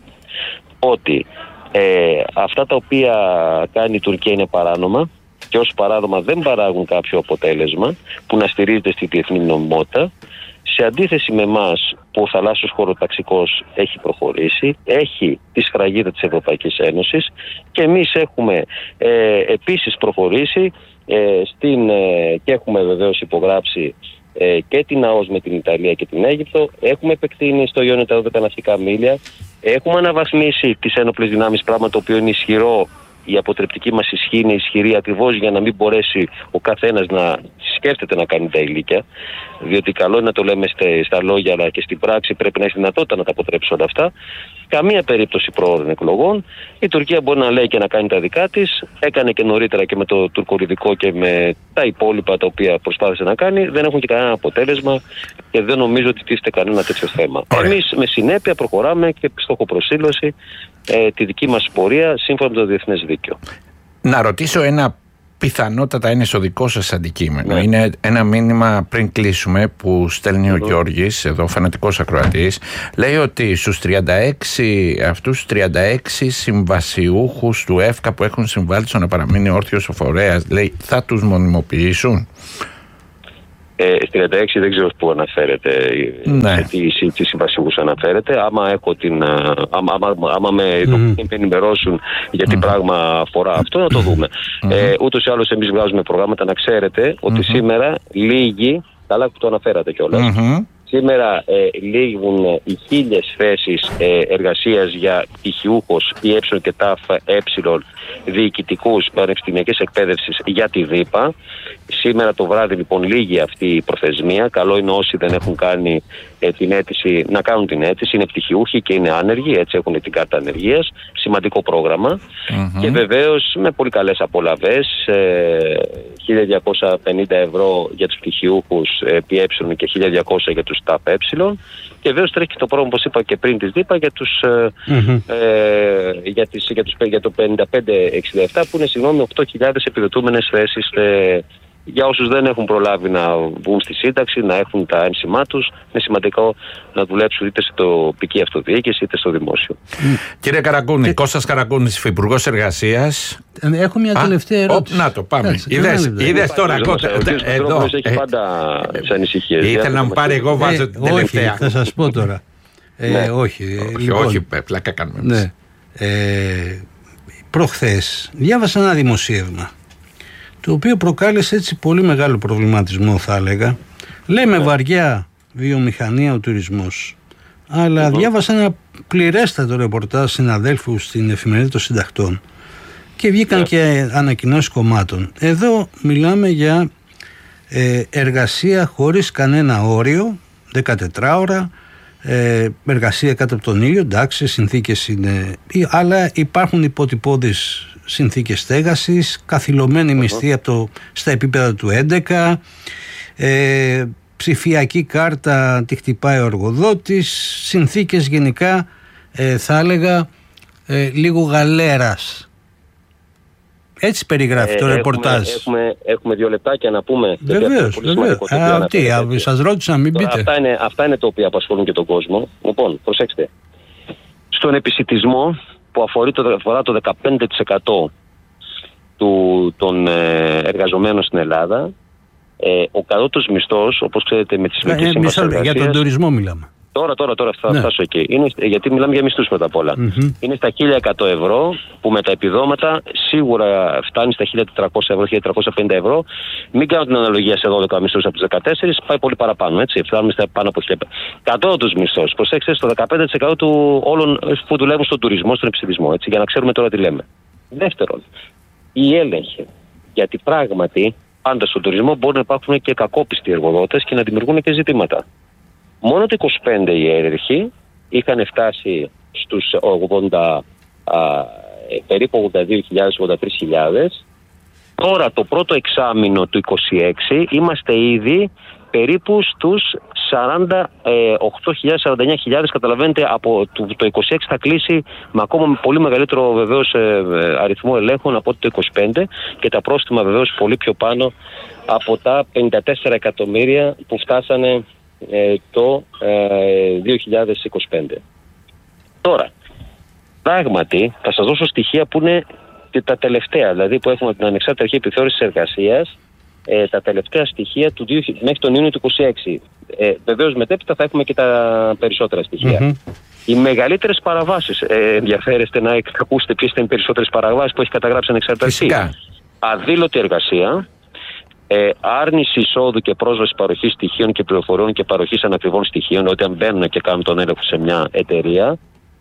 ότι ε, αυτά τα οποία κάνει η Τουρκία είναι παράνομα και ως παράδομα δεν παράγουν κάποιο αποτέλεσμα που να στηρίζεται στη διεθνή νομιμότητα, σε αντίθεση με εμάς που ο θαλάσσιος χωροταξικός έχει προχωρήσει, έχει τη σφραγίδα της Ευρωπαϊκής Ένωσης και εμείς έχουμε ε, επίσης προχωρήσει ε, στην, ε, και έχουμε βεβαίως υπογράψει ε, και την ΑΟΣ με την Ιταλία και την Αίγυπτο, έχουμε επεκτείνει στο Ιόνιο τα δώδεκα ναυτικά μίλια, έχουμε αναβαθμίσει τις ένοπλες δυνάμεις, πράγμα το οποίο είναι ισχυρό. Η αποτρεπτική μας ισχύ είναι ισχυρή ακριβώς για να μην μπορέσει ο καθένας να σκέφτεται να κάνει τα ηλίκια. Διότι καλό είναι να το λέμε στα λόγια, αλλά και στην πράξη πρέπει να έχει δυνατότητα να τα αποτρέψει όλα αυτά. Καμία περίπτωση προώρων εκλογών. Η Τουρκία μπορεί να λέει και να κάνει τα δικά της. Έκανε και νωρίτερα και με το τουρκολιβικό και με τα υπόλοιπα τα οποία προσπάθησε να κάνει. Δεν έχουν και κανένα αποτέλεσμα και δεν νομίζω ότι τίθεται κανένα τέτοιο θέμα. Εμείς με συνέπεια προχωράμε και στόχο προσήλωση ε, τη δική μας πορεία σύμφωνα με το διεθνές δίκαιο. Να ρωτήσω ένα πιθανότατα είναι στο δικό σας αντικείμενο. Ναι. Είναι ένα μήνυμα πριν κλείσουμε που στέλνει ο mm. Γιώργης, εδώ φανατικός ακροατής. Λέει ότι στους τριάντα έξι, αυτούς τριάντα έξι συμβασιούχους του ΕΦΚΑ που έχουν συμβάλει στο να παραμείνει όρθιος ο φορέας, λέει, θα τους μονιμοποιήσουν. Ε, τριάντα έξι δεν ξέρω πού αναφέρεται, ναι. σε τι, τι συμβασιούχους αναφέρεται. Άμα, έχω την, άμα, άμα, άμα με mm. ενημερώσουν για τι mm. πράγμα αφορά αυτό, να το δούμε. Mm. Ε, ούτως ή άλλως εμείς βγάζουμε προγράμματα, να ξέρετε ότι mm-hmm. σήμερα λίγοι, καλά που το αναφέρατε κιόλας, mm-hmm. σήμερα ε, λήγουν οι χίλιες θέσεις ε, εργασίας για πτυχιούχος ή ε και ταφ ε διοικητικούς πανεπιστημιακής εκπαίδευσης για τη ΔΥΠΑ. Σήμερα το βράδυ λοιπόν λήγει αυτή η προθεσμία. Καλό είναι όσοι δεν έχουν κάνει ε, την αίτηση να κάνουν την αίτηση. Είναι πτυχιούχοι και είναι άνεργοι, έτσι έχουν την κάρτα ανεργίας. Σημαντικό πρόγραμμα. Mm-hmm. Και βεβαίως με πολύ καλές απολαβές. Ε, χίλια διακόσια πενήντα ευρώ για τους πτυχιούχους επί ε και χίλια διακόσια για τους ταφ ε. Και βεβαίως τρέχει και το πρόγραμμα, όπως είπα και πριν της ΔΥΠΑ, για, τους, mm-hmm. ε, για, τις, για, τους, για το πενήντα πέντε εξήντα επτά που είναι συγγνώμη οκτώ χιλιάδες επιδοτούμενες θέσεις ε, Για όσους δεν έχουν προλάβει να βγουν στη σύνταξη, να έχουν τα ένσημά τους, είναι σημαντικό να δουλέψουν είτε στην τοπική αυτοδιοίκηση είτε στο δημόσιο. Κύριε Καραγκούνη, και... Κώστας Καραγκούνης, Υφυπουργός Εργασίας. Έχω μια τελευταία ερώτηση. Ο, να το πάμε. Είδες τώρα. Ο Εδώ έχει πάντα τις ανησυχίες. Ήθελα να μου πάρει, εγώ βάζω την τελευταία. Θα σας πω τώρα. Όχι, όχι, πλάκα κάνουμε. Προχθές διάβασα ένα δημοσίευμα, το οποίο προκάλεσε έτσι πολύ μεγάλο προβληματισμό, θα έλεγα. Λέμε yeah. βαριά βιομηχανία ο τουρισμός, αλλά mm-hmm. διάβασα ένα πληρέστατο ρεπορτάζ συναδέλφου στην Εφημερίδα των Συντακτών και βγήκαν yeah. και ανακοινώσεις κομμάτων. Εδώ μιλάμε για ε, εργασία χωρίς κανένα όριο, δεκατέσσερα ώρα, ε, εργασία κάτω από τον ήλιο, εντάξει, συνθήκες είναι, αλλά υπάρχουν υποτυπώδεις συνθήκες στέγασης, καθυλωμένη uh-huh. μισθή από το, στα επίπεδα του έντεκα, ε, ψηφιακή κάρτα τη χτυπάει ο εργοδότης, συνθήκες γενικά ε, θα έλεγα ε, λίγο γαλέρας. Έτσι περιγράφει ε, το έχουμε, ρεπορτάζ. Έχουμε, έχουμε δύο λεπτάκια να πούμε. Βεβαίως, βεβαίως. Τι, σας ρώτησα, μην πείτε. Αυτά είναι, αυτά είναι τα οποία απασχολούν και τον κόσμο. Λοιπόν, προσέξτε. Στον επισιτισμό που αφορεί το, αφορά το δεκαπέντε τοις εκατό του, των ε, εργαζομένων στην Ελλάδα, ε, ο κατώτατος μισθός, όπως ξέρετε με τις συλλογικές ε, συμβάσεις εργασίας... Για τον τουρισμό μιλάμε. Τώρα, τώρα, τώρα θα ναι. φτάσω εκεί. Είναι, γιατί μιλάμε για μισθούς μετά απ' όλα. Mm-hmm. Είναι στα χίλια εκατό ευρώ που με τα επιδόματα σίγουρα φτάνει στα χίλια τετρακόσια ευρώ, χίλια τριακόσια πενήντα ευρώ. Μην κάνω την αναλογία σε δώδεκα μισθούς από τους δεκατέσσερα, πάει πολύ παραπάνω. Έτσι. Φτάνουμε στα πάνω από χίλια. Κατώτατος μισθός. Προσέξτε, στο δεκαπέντε τοις εκατό του όλων που δουλεύουν στον τουρισμό, στον επιστημισμό. Έτσι, για να ξέρουμε τώρα τι λέμε. Δεύτερον, η έλεγχη. Γιατί πράγματι πάντα στον τουρισμό μπορεί να υπάρχουν και κακόπιστοι εργοδότες και να δημιουργούν και ζητήματα. Μόνο το είκοσι πέντε οι έρερχοι είχαν φτάσει στους ογδόντα, α, περίπου ογδόντα δύο χιλιάδες, ογδόντα τρεις χιλιάδες. Τώρα το πρώτο εξάμηνο του είκοσι έξι είμαστε ήδη περίπου στους σαράντα οκτώ χιλιάδες, σαράντα εννιά χιλιάδες. Καταλαβαίνετε, από το, το είκοσι έξι θα κλείσει με ακόμα με πολύ μεγαλύτερο βεβαίως αριθμό ελέγχων από το είκοσι πέντε και τα πρόστιμα βεβαίως πολύ πιο πάνω από τα πενήντα τέσσερα εκατομμύρια που φτάσανε Ε, το ε, δύο χιλιάδες είκοσι πέντε. Τώρα, πράγματι, θα σας δώσω στοιχεία που είναι τα τελευταία, δηλαδή που έχουμε την Ανεξάρτητη Αρχή Επιθεώρησης Εργασίας, ε, τα τελευταία στοιχεία του, μέχρι τον Ιούνιο του είκοσι έξι. Ε, βεβαίως μετέπειτα θα έχουμε και τα περισσότερα στοιχεία. Mm-hmm. Οι μεγαλύτερες παραβάσεις, ε, ενδιαφέρεστε να ακούσετε ποιες είναι οι περισσότερες παραβάσεις που έχει καταγράψει η Ανεξάρτητη Αρχή. Αδήλωτη εργασία, Ε, άρνηση εισόδου και πρόσβαση παροχής στοιχείων και πληροφοριών και παροχής ανακριβών στοιχείων, όταν μπαίνουν και κάνουν τον έλεγχο σε μια εταιρεία.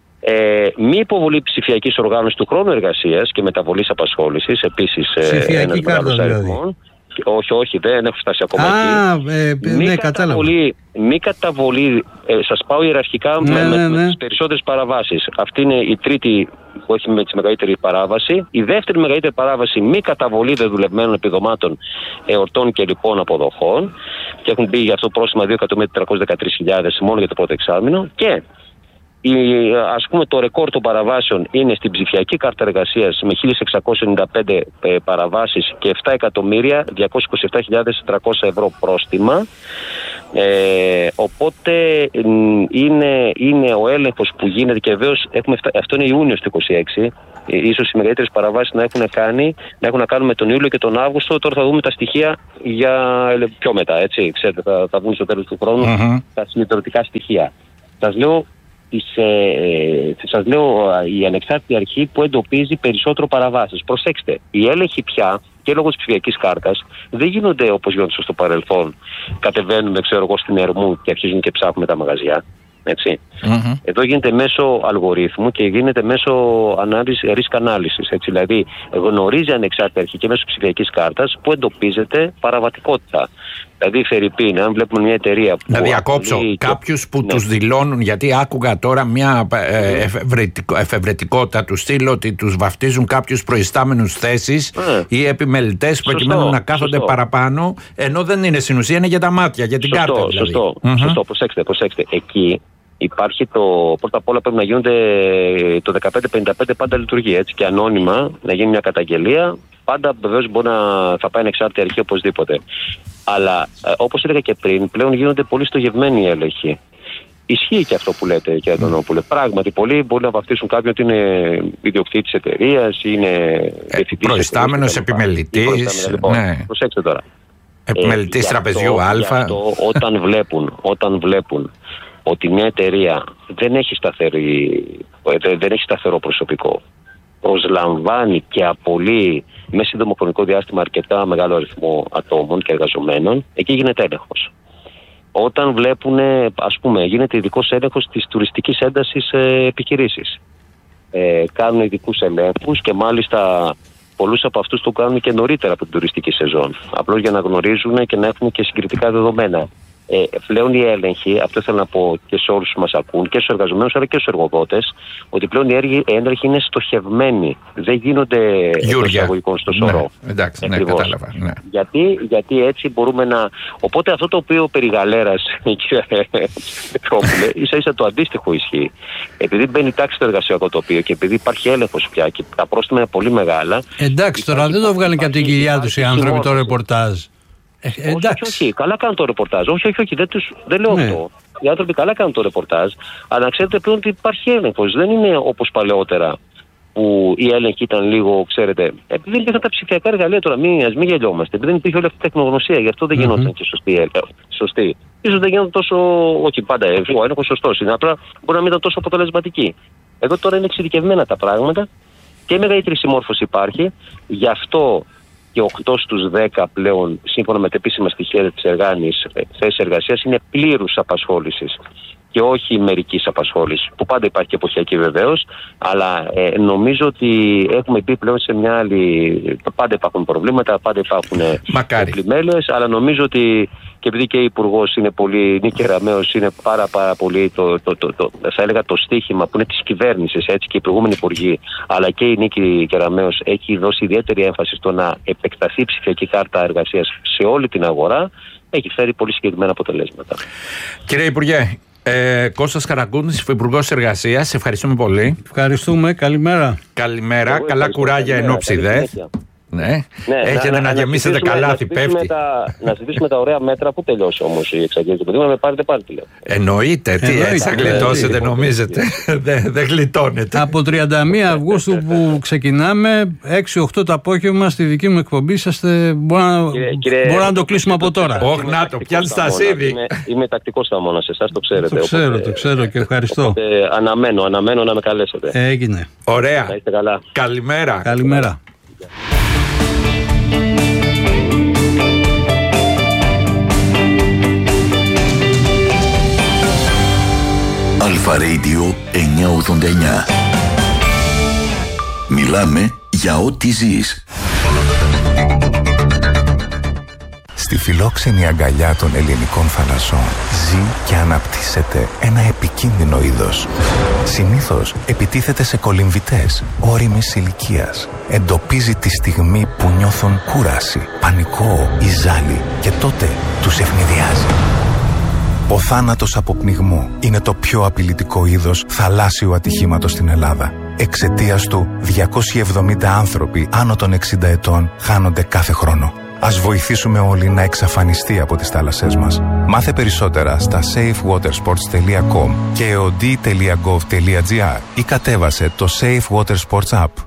Ε, μη υποβολή ψηφιακής οργάνωσης του χρόνου εργασίας και μεταβολής απασχόλησης, επίσης ένας μεγάλος αριθμός. Όχι, όχι, δεν έχω φτάσει ακόμα Α, εκεί. Ε, μη, ναι, καταβολή, μη καταβολή, ε, σας πάω ιεραρχικά ναι, με, ναι, ναι. με τις περισσότερες παραβάσεις. Αυτή είναι η τρίτη που έχει με τη μεγαλύτερη παράβαση. Η δεύτερη μεγαλύτερη παράβαση, μη καταβολή δεδουλευμένων επιδομάτων, εορτών και λοιπών αποδοχών. Και έχουν μπει για αυτό πρόστιμα δύο εκατομμύρια τριακόσιες δεκατρείς χιλιάδες μόνο για το πρώτο εξάμηνο. Και η, ας πούμε το ρεκόρ των παραβάσεων είναι στην ψηφιακή κάρτα εργασίας με χίλια εξακόσιες ενενήντα πέντε ε, παραβάσεις και επτά εκατομμύρια διακόσιες είκοσι επτά χιλιάδες τριακόσια ευρώ πρόστιμα. Ε, οπότε είναι, είναι ο έλεγχος που γίνεται και βεβαίως έχουμε, αυτό είναι Ιούνιος του είκοσι έξι. Ίσως οι μεγαλύτερες παραβάσεις να έχουν κάνει να έχουν να κάνουν με τον Ιούλιο και τον Αύγουστο. Τώρα θα δούμε τα στοιχεία για πιο μετά, έτσι. Ξέρετε, θα, θα βγουν στο τέλος του χρόνου mm-hmm. τα συνεταιρωτικά στοιχεία. Σας λέω Της, ε, σας λέω η Ανεξάρτητη Αρχή που εντοπίζει περισσότερο παραβάσεις. Προσέξτε, οι έλεγχοι πια και λόγω της ψηφιακής κάρτας δεν γίνονται όπως γίνονται στο παρελθόν. Κατεβαίνουμε, ξέρω εγώ, στην Ερμού και αρχίζουν και ψάχνουμε τα μαγαζιά. Έτσι. Mm-hmm. Εδώ γίνεται μέσω αλγορίθμου και γίνεται μέσω ανάλυση, risk ανάλυσης. Έτσι. Δηλαδή γνωρίζει Ανεξάρτητη Αρχή και μέσω ψηφιακής κάρτας που εντοπίζεται παραβατικότητα. Δηλαδή, φερειπίν, αν βλέπουμε μια εταιρεία που. Να διακόψω και... κάποιους που ναι. τους δηλώνουν, γιατί άκουγα τώρα μια ε, εφευρετικο, εφευρετικότητα του στυλ ότι τους βαφτίζουν κάποιους προϊστάμενους θέσεις mm. ή επιμελητές προκειμένου σωστό, να κάθονται σωστό. παραπάνω, ενώ δεν είναι στην ουσία, είναι για τα μάτια, για την σωστό, κάρτα. Δηλαδή. Σωστό, mm-hmm. σωστό. Προσέξτε, προσέξτε. Εκεί υπάρχει το. Πρώτα απ' όλα πρέπει να γίνονται το δεκαπέντε πενήντα πέντε πάντα λειτουργεί έτσι και ανώνυμα να γίνει μια καταγγελία. Πάντα βεβαίως μπορεί να θα πάει ανεξάρτητη αρχή οπωσδήποτε. Αλλά ε, όπως έλεγα και πριν, πλέον γίνονται πολύ στοχευμένοι οι έλεγχοι. Ισχύει και αυτό που λέτε, κύριε Αντωνόπουλε. Πράγματι, πολλοί μπορεί να βαφτίσουν κάποιον ότι είναι ιδιοκτήτης εταιρείας, είναι διευθυντής. Προϊστάμενος, επιμελητής. Λοιπόν, ναι. Προσέξτε τώρα. Επιμελητής ε, τραπεζιού Α. Αυτό, όταν, βλέπουν, όταν βλέπουν ότι μια εταιρεία δεν έχει, σταθερή, δεν έχει σταθερό προσωπικό, προσλαμβάνει και απολύει μέσα σε δημοχρονικό διάστημα αρκετά μεγάλο αριθμό ατόμων και εργαζομένων, εκεί γίνεται έλεγχος. Όταν βλέπουν, ας πούμε, γίνεται ειδικός έλεγχος της τουριστικής έντασης ε, επιχειρήσεις. Ε, κάνουν ειδικούς ελέγχους και μάλιστα πολλούς από αυτούς το κάνουν και νωρίτερα από την τουριστική σεζόν. Απλώς για να γνωρίζουν και να έχουν και συγκριτικά δεδομένα. Ε, πλέον οι έλεγχοι, αυτό θέλω να πω και σε όλους που μας ακούν, και στους εργαζομένους αλλά και στους εργοδότες, ότι πλέον οι έλεγχοι είναι στοχευμένοι. Δεν γίνονται εισαγωγικών στο σωρό. Ναι, εντάξει, ναι, κατάλαβα. Ναι. Γιατί, γιατί έτσι μπορούμε να. Οπότε αυτό το οποίο περί γαλέρας, κύριε Τρόπουλε, ίσα ίσα το αντίστοιχο ισχύει. Επειδή μπαίνει τάξη στο εργασιακό τοπίο και επειδή υπάρχει έλεγχος πια και τα πρόστιμα είναι πολύ μεγάλα. Εντάξει, τώρα δεν το βγάλουν και από την κοιλιά τους οι άνθρωποι το ρεπορτάζ. Ε, όχι, όχι, όχι, καλά κάνουν το ρεπορτάζ. Όχι, όχι, όχι, δεν, τους, δεν λέω ναι. αυτό. Οι άνθρωποι καλά κάνουν το ρεπορτάζ, αλλά να ξέρετε πλέον ότι υπάρχει έλεγχος. Δεν είναι όπως παλαιότερα που η έλεγχη ήταν λίγο, ξέρετε, επειδή δεν υπήρχαν τα ψηφιακά εργαλεία τώρα, μην, ας μην γελιόμαστε. Επειδή δεν υπήρχε όλη αυτή η τεχνογνωσία, γι' αυτό δεν γινόταν mm-hmm. και σωστή. σωστή. Ίσως δεν γινόταν τόσο, όχι πάντα, ο έλεγχος σωστός είναι, απλά μπορεί να μην ήταν τόσο αποτελεσματική. Εδώ τώρα είναι εξειδικευμένα τα πράγματα και μεγαλύτερη συμμόρφωση υπάρχει, γι' αυτό. Και οκτώ στους δέκα πλέον, σύμφωνα με τα επίσημα στοιχεία της Εργάνης, θέσεις εργασίας είναι πλήρους απασχόλησης και όχι μερικής απασχόλησης, που πάντα υπάρχει και εποχιακή βεβαίως, αλλά ε, νομίζω ότι έχουμε μπει πλέον σε μια άλλη. Πάντα υπάρχουν προβλήματα, πάντα υπάρχουν πλημέλες, αλλά νομίζω ότι. Και επειδή και η Υπουργός είναι πολύ, Νίκη Κεραμέως, είναι πάρα, πάρα πολύ το, το, το, το, θα έλεγα το στίχημα που είναι της κυβέρνησης, έτσι, και οι προηγούμενοι υπουργοί, αλλά και η Νίκη Κεραμέως έχει δώσει ιδιαίτερη έμφαση στο να επεκταθεί η ψηφιακή κάρτα εργασίας σε όλη την αγορά, έχει φέρει πολύ συγκεκριμένα αποτελέσματα. Κύριε Υπουργέ, ε, Κώστας Καραγκούνης, Υπουργός Εργασίας, ευχαριστούμε πολύ. Ευχαριστούμε, καλημέρα. Καλημέρα, Εγώ καλά κουράγια εν ώψη δε. Ναι. ναι, έχετε να, να, να γεμίσετε καλάθι, πέφτει. Τα, να συζητήσουμε τα ωραία μέτρα που τελειώσει όμως η εξαγγελία του παιδιού, να με πάρετε πάλι τηλέφωνο. Εννοείται, τι Εννοείται, έτσι θα γλιτώσετε, νομίζετε. Δεν δε γλιτώνετε. Από τριάντα μία Αυγούστου που ξεκινάμε, έξι οκτώ το απόγευμα στη δική μου εκπομπή είσαστε. Μπορώ να το κλείσουμε από τώρα. Όχι, να το πιάνει στα σίδη. Είμαι τακτικός θαμώνας, εσάς το ξέρετε. Το ξέρω, το ξέρω και ευχαριστώ. Αναμένω, αναμένω να με καλέσετε. Έγινε. Ωραία. Καλημέρα. Καλημέρα. Αλφα Radio εννιακόσια ογδόντα εννιά. Μιλάμε για ό,τι ζεις. Στη φιλόξενη αγκαλιά των ελληνικών θαλασσών ζει και αναπτύσσεται ένα επικίνδυνο είδος. Συνήθως επιτίθεται σε κολυμβητές ώριμης ηλικίας. Εντοπίζει τη στιγμή που νιώθουν κούραση, πανικό ή ζάλι και τότε τους ευνηδιάζει. Ο θάνατος από πνιγμό είναι το πιο απειλητικό είδος θαλάσσιου ατυχήματος στην Ελλάδα. Εξαιτίας του, διακόσιοι εβδομήντα άνθρωποι άνω των εξήντα ετών χάνονται κάθε χρόνο. Ας βοηθήσουμε όλοι να εξαφανιστεί από τις θάλασσές μας. Μάθε περισσότερα στα safe water sports τελεία com και eod τελεία gov τελεία gr ή κατέβασε το Safe Water Sports App.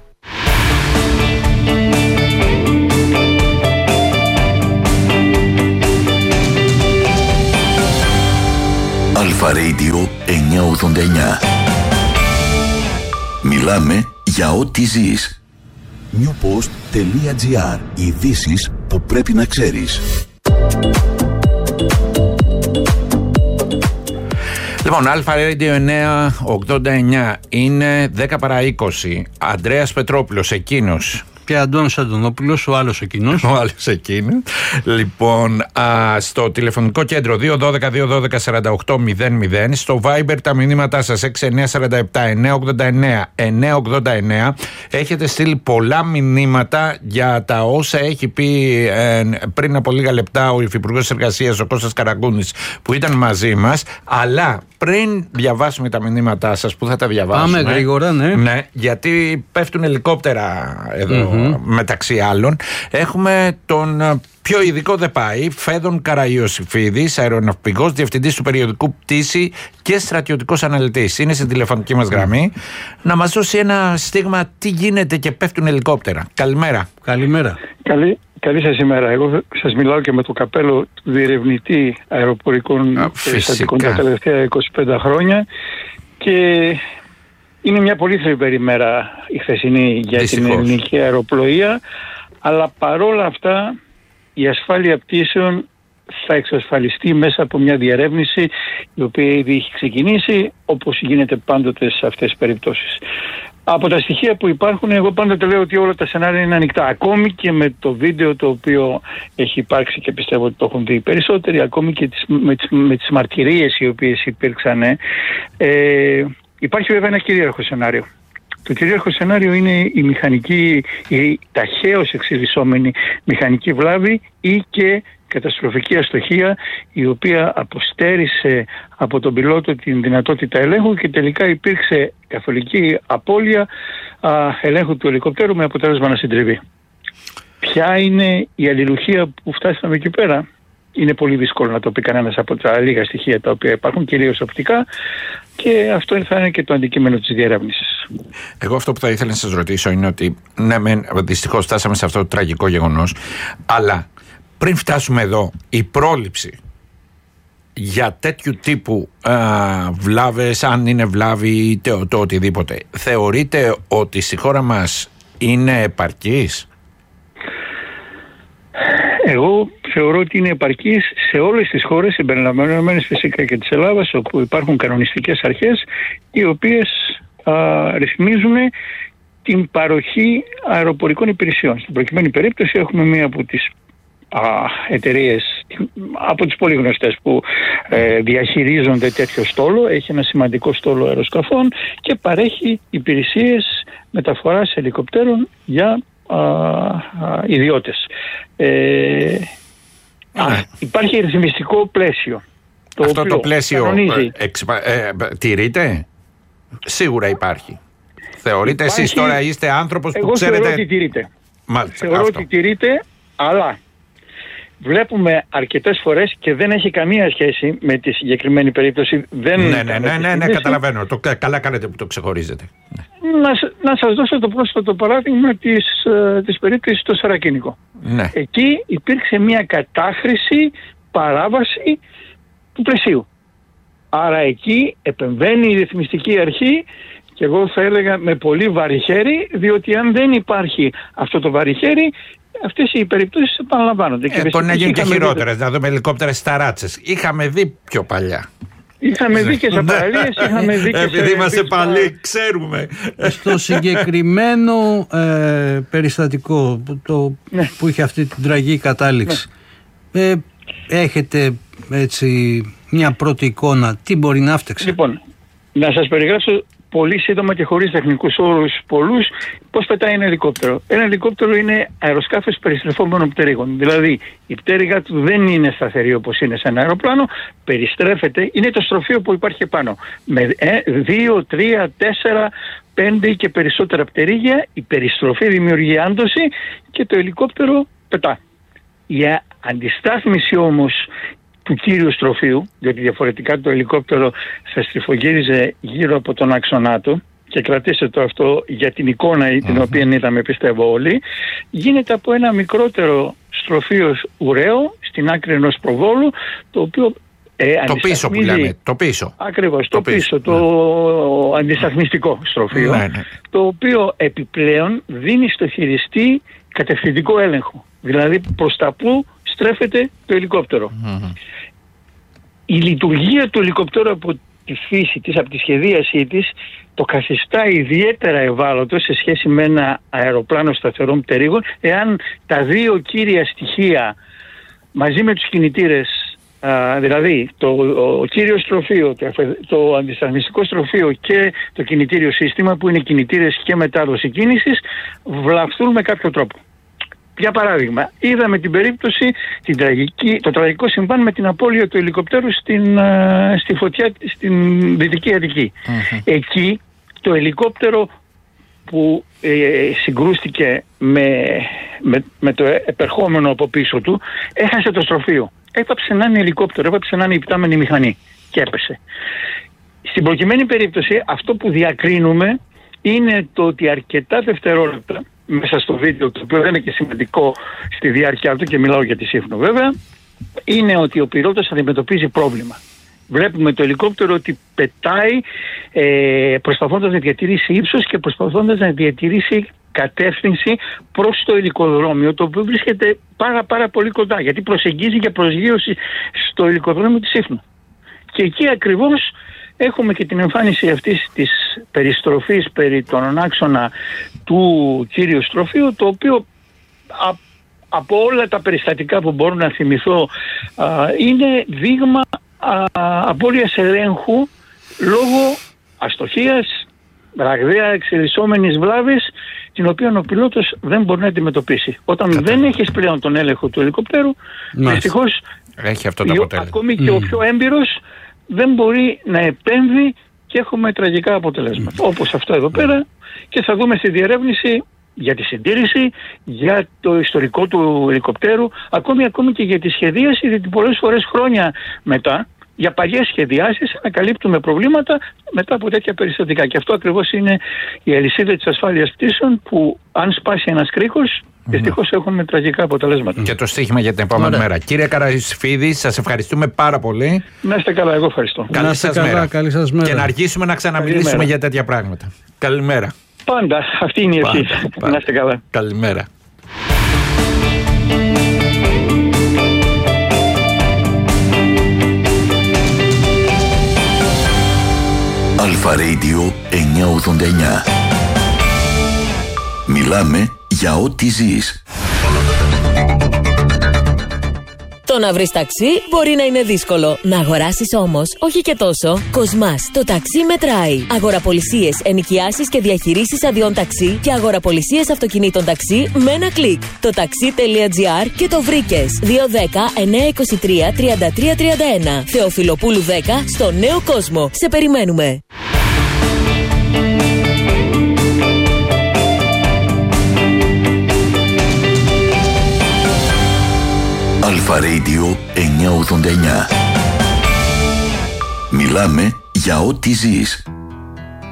Αλφα Radio εννιακόσια ογδόντα εννιά. Μιλάμε για ό,τι ζεις. newpost τελεία gr. Ειδήσεις που πρέπει να ξέρεις. Λοιπόν, Αλφα Radio εννιακόσια ογδόντα εννιά είναι δέκα παρά είκοσι. Ανδρέας Πετρόπουλος, εκείνος Και Αντώνης Αντωνόπουλος, ο άλλος εκείνος. Ο άλλος εκείνος. Λοιπόν, α, στο τηλεφωνικό κέντρο δύο ένα δύο δύο ένα δύο σαράντα οκτώ μηδέν μηδέν, στο Viber τα μηνύματά σας έξι εννιά τέσσερα επτά εννιά ογδόντα εννιά εννιά ογδόντα εννιά. Έχετε στείλει πολλά μηνύματα για τα όσα έχει πει ε, πριν από λίγα λεπτά ο Υφυπουργός Εργασίας, ο Κώστας Καραγκούνης, που ήταν μαζί μας. Αλλά πριν διαβάσουμε τα μηνύματά σας, που θα τα διαβάσουμε. Πάμε γρήγορα, ναι. Ναι, γιατί πέφτουν ελικόπτερα εδώ. Mm-hmm. Μεταξύ άλλων, έχουμε τον πιο ειδικό δεν πάει, Φέδων Καραϊωσήφιδης, αεροναυπηγός, διευθυντής του περιοδικού Πτήση και στρατιωτικός αναλυτής. Είναι στην τηλεφωνική μας γραμμή να μας δώσει ένα στίγμα τι γίνεται και πέφτουν ελικόπτερα. Καλημέρα. Καλημέρα. Καλή, καλή σας ημέρα. Εγώ σας μιλάω και με το καπέλο του διερευνητή αεροπορικών περιστατικών τα τελευταία είκοσι πέντε χρόνια και είναι μια πολύ θλιβερή μέρα η χθεσινή για Δυστυχώς. την ελληνική αεροπλοεία, αλλά παρόλα αυτά η ασφάλεια πτήσεων θα εξασφαλιστεί μέσα από μια διερεύνηση η οποία ήδη έχει ξεκινήσει, όπως γίνεται πάντοτε σε αυτές τις περιπτώσεις. Από τα στοιχεία που υπάρχουν, εγώ πάντοτε λέω ότι όλα τα σενάρια είναι ανοιχτά. Ακόμη και με το βίντεο το οποίο έχει υπάρξει και πιστεύω ότι το έχουν δει οι περισσότεροι, ακόμη και τις, με, τις, με τις μαρτυρίες οι οποίες υπήρξαν, ε, υπάρχει βέβαια ένα κυρίαρχο σενάριο. Το κυρίαρχο σενάριο είναι η μηχανική, η ταχαίως εξελισσόμενη μηχανική βλάβη ή και καταστροφική αστοχία, η οποία αποστέρισε από τον πιλότο την δυνατότητα ελέγχου και τελικά υπήρξε καθολική απώλεια α, ελέγχου του ελικόπτερου με αποτέλεσμα να συντριβεί. Ποια είναι η αλληλουχία που φτάσαμε εκεί πέρα? Είναι πολύ δύσκολο να το πει κανένας από τα λίγα στοιχεία τα οποία υπάρχουν, κυρίως οπτικά, και αυτό θα είναι και το αντικείμενο της διερεύνησης. Εγώ αυτό που θα ήθελα να σας ρωτήσω είναι ότι ναι, μεν, δυστυχώς φτάσαμε σε αυτό το τραγικό γεγονός, αλλά πριν φτάσουμε εδώ, η πρόληψη για τέτοιου τύπου α, βλάβες, αν είναι βλάβη ή το, το οτιδήποτε, θεωρείτε ότι στη χώρα μας είναι επαρκής? Εγώ θεωρώ ότι είναι επαρκής σε όλες τις χώρες, συμπεριλαμβανομένες φυσικά και της Ελλάδας, όπου υπάρχουν κανονιστικές αρχές οι οποίες α, ρυθμίζουν την παροχή αεροπορικών υπηρεσιών. Στην προκειμένη περίπτωση έχουμε μία από τις α, εταιρείες, από τις πολύ γνωστές που ε, διαχειρίζονται τέτοιο στόλο, έχει ένα σημαντικό στόλο αεροσκαφών και παρέχει υπηρεσίες μεταφοράς ελικοπτέρων για α, α, ιδιώτες. Ε, α, υπάρχει ρυθμιστικό πλαίσιο. Το Αυτό το πλαίσιο κανονίζει. εξπα, ε, τηρείται? Σίγουρα υπάρχει. Θεωρείτε υπάρχει, εσείς τώρα είστε άνθρωπος που ξέρετε? Εγώ θεωρώ ότι τηρείται. Μάλιστα, θεωρώ αυτό. ότι τηρείται, αλλά βλέπουμε αρκετές φορές και δεν έχει καμία σχέση με τη συγκεκριμένη περίπτωση. Δεν ναι, ναι, ναι, ναι, ναι, καταλαβαίνω. Το, καλά κάνετε που το ξεχωρίζετε. Να, να σας δώσω το πρόσφατο παράδειγμα της, της περίπτωσης στο Σαρακίνικο. Ναι. Εκεί υπήρξε μια κατάχρηση, παράβαση του πλαισίου. Άρα εκεί επεμβαίνει η ρυθμιστική αρχή και εγώ θα έλεγα με πολύ βαρύ χέρι, διότι αν δεν υπάρχει αυτό το βαρύ χέρι, αυτές οι περιπτώσεις επαναλαμβάνονται. Ε, μπορεί να γίνει και χειρότερες, να δούμε ελικόπτερα στα ράτσες. Είχαμε δει πιο παλιά. Είχαμε δει και σε παραλίες, είχαμε δει και σε... Επειδή είμαστε παλιοί, ξέρουμε. Στο συγκεκριμένο ε, περιστατικό που, το, ναι. που είχε αυτή την τραγική κατάληξη, ναι. ε, έχετε έτσι μια πρώτη εικόνα, τι μπορεί να φτιάξει? Λοιπόν, να σας περιγράψω πολύ σύντομα και χωρίς τεχνικούς όρους πολλούς πώς πετάει ένα ελικόπτερο. Ένα ελικόπτερο είναι αεροσκάφος περιστρεφόμενων πτέρυγων. Δηλαδή η πτέρυγα του δεν είναι σταθερή όπως είναι σε ένα αεροπλάνο, περιστρέφεται, είναι το στροφείο που υπάρχει πάνω. Με δύο, τρία, τέσσερα, πέντε και περισσότερα πτερίγια, η περιστροφή δημιουργεί άντωση και το ελικόπτερο πετά. Η αντιστάθμιση όμως του κύριου στροφείου, διότι διαφορετικά το ελικόπτερο θα στριφογύριζε γύρω από τον άξονά του, και κρατήστε το αυτό για την εικόνα την uh-huh. οποία είδαμε πιστεύω όλοι, γίνεται από ένα μικρότερο στροφείο ουραίο στην άκρη ενός προβόλου, το οποίο ε, το πίσω που λέμε, το πίσω. Ακριβώς, το, το πίσω, πίσω, το ναι. αντισταθμιστικό στροφείο, ναι, ναι. το οποίο επιπλέον δίνει στο χειριστή κατευθυντικό έλεγχο, δηλαδή προς τα που στρέφεται το ελικόπτερο. Mm-hmm. Η λειτουργία του ελικόπτερου από τη φύση της, από τη σχεδίασή της, το καθιστά ιδιαίτερα ευάλωτο σε σχέση με ένα αεροπλάνο σταθερών πτερύγων, εάν τα δύο κύρια στοιχεία μαζί με τους κινητήρες, α, δηλαδή το ο κύριο στροφείο, το, το αντισταθμιστικό στροφείο και το κινητήριο σύστημα, που είναι κινητήρες και μετάδοση κίνησης, βλαφθούν με κάποιο τρόπο. Για παράδειγμα, είδαμε την περίπτωση, την τραγική, το τραγικό συμβάν με την απώλεια του ελικοπτέρου στην, α, στη φωτιά στην Δυτική Αττική. Mm-hmm. Εκεί το ελικόπτερο που ε, συγκρούστηκε με, με, με το επερχόμενο από πίσω του, έχασε το στροφείο. Έπαψε να είναι ελικόπτερο, έπαψε να είναι υπτάμενη μηχανή και έπεσε. Στην προκειμένη περίπτωση, αυτό που διακρίνουμε είναι το ότι αρκετά δευτερόλεπτα μέσα στο βίντεο, το οποίο δεν είναι και σημαντικό στη διάρκεια του, και μιλάω για τη Σύφνο βέβαια, είναι ότι ο πιλότος αντιμετωπίζει πρόβλημα. Βλέπουμε το ελικόπτερο ότι πετάει ε, προσπαθώντας να διατηρήσει ύψος και προσπαθώντας να διατηρήσει κατεύθυνση προς το ελικοδρόμιο, το οποίο βρίσκεται πάρα πάρα πολύ κοντά, γιατί προσεγγίζει για προσγείωση στο ελικοδρόμιο της Σύφνου. Και εκεί ακριβώς έχουμε και την εμφάνιση αυτής της περιστροφής περί τον άξονα του κύριου στροφείου, το οποίο α, από όλα τα περιστατικά που μπορώ να θυμηθώ α, είναι δείγμα α, απώλειας ελέγχου λόγω αστοχίας, ραγδαία εξελισσόμενης βλάβης, την οποία ο πιλότος δεν μπορεί να αντιμετωπίσει. Όταν Κατά. δεν έχεις πλέον τον έλεγχο του ελικοπτέρου, δυστυχώς έχει αυτό το αποτέλεσμα. Ακόμη και mm. ο πιο έμπειρος δεν μπορεί να επέμβει και έχουμε τραγικά αποτελέσματα. Mm. Όπως αυτό εδώ πέρα, και θα δούμε στη διερεύνηση για τη συντήρηση, για το ιστορικό του ελικοπτέρου, ακόμη, ακόμη και για τη σχεδίαση, γιατί πολλές φορές χρόνια μετά, για παλιές σχεδιάσεις, ανακαλύπτουμε προβλήματα μετά από τέτοια περιστατικά. Και αυτό ακριβώς είναι η αλυσίδα της ασφάλειας πτήσεων, που αν σπάσει ένας κρίκος, δυστυχώς mm. έχουμε τραγικά αποτελέσματα. Και το στοίχημα για την επόμενη Ωραία. μέρα. Κύριε Καραϊσφίδη, σας ευχαριστούμε πάρα πολύ. Να είστε καλά, εγώ ευχαριστώ. Καλή σας καλά, μέρα. Καλή σας μέρα. Και να αρχίσουμε να ξαναμιλήσουμε Καλημέρα. για τέτοια πράγματα. Καλημέρα. Πάντα, αυτή είναι η ευχή. Να είστε καλά. Καλημέρα. Αλφα Radio εννιακόσια ογδόντα εννιά. Μιλάμε για ό,τι ζεις. Το να βρεις ταξί μπορεί να είναι δύσκολο. Να αγοράσεις όμως, όχι και τόσο. Κοσμάς, το ταξί μετράει. Αγοραπολισίες, ενοικιάσεις και διαχειρήσεις αδειών ταξί και αγοραπολισίες αυτοκινήτων ταξί με ένα κλικ. Το taxi.gr και το βρήκες. δύο δέκα εννιακόσια είκοσι τρία τριάντα τρία τριάντα ένα. Θεοφιλοπούλου δέκα, στο Νέο Κόσμο. Σε περιμένουμε. Αλφα Radio εννιακόσια ογδόντα εννιά. Μιλάμε για ό,τι ζεις.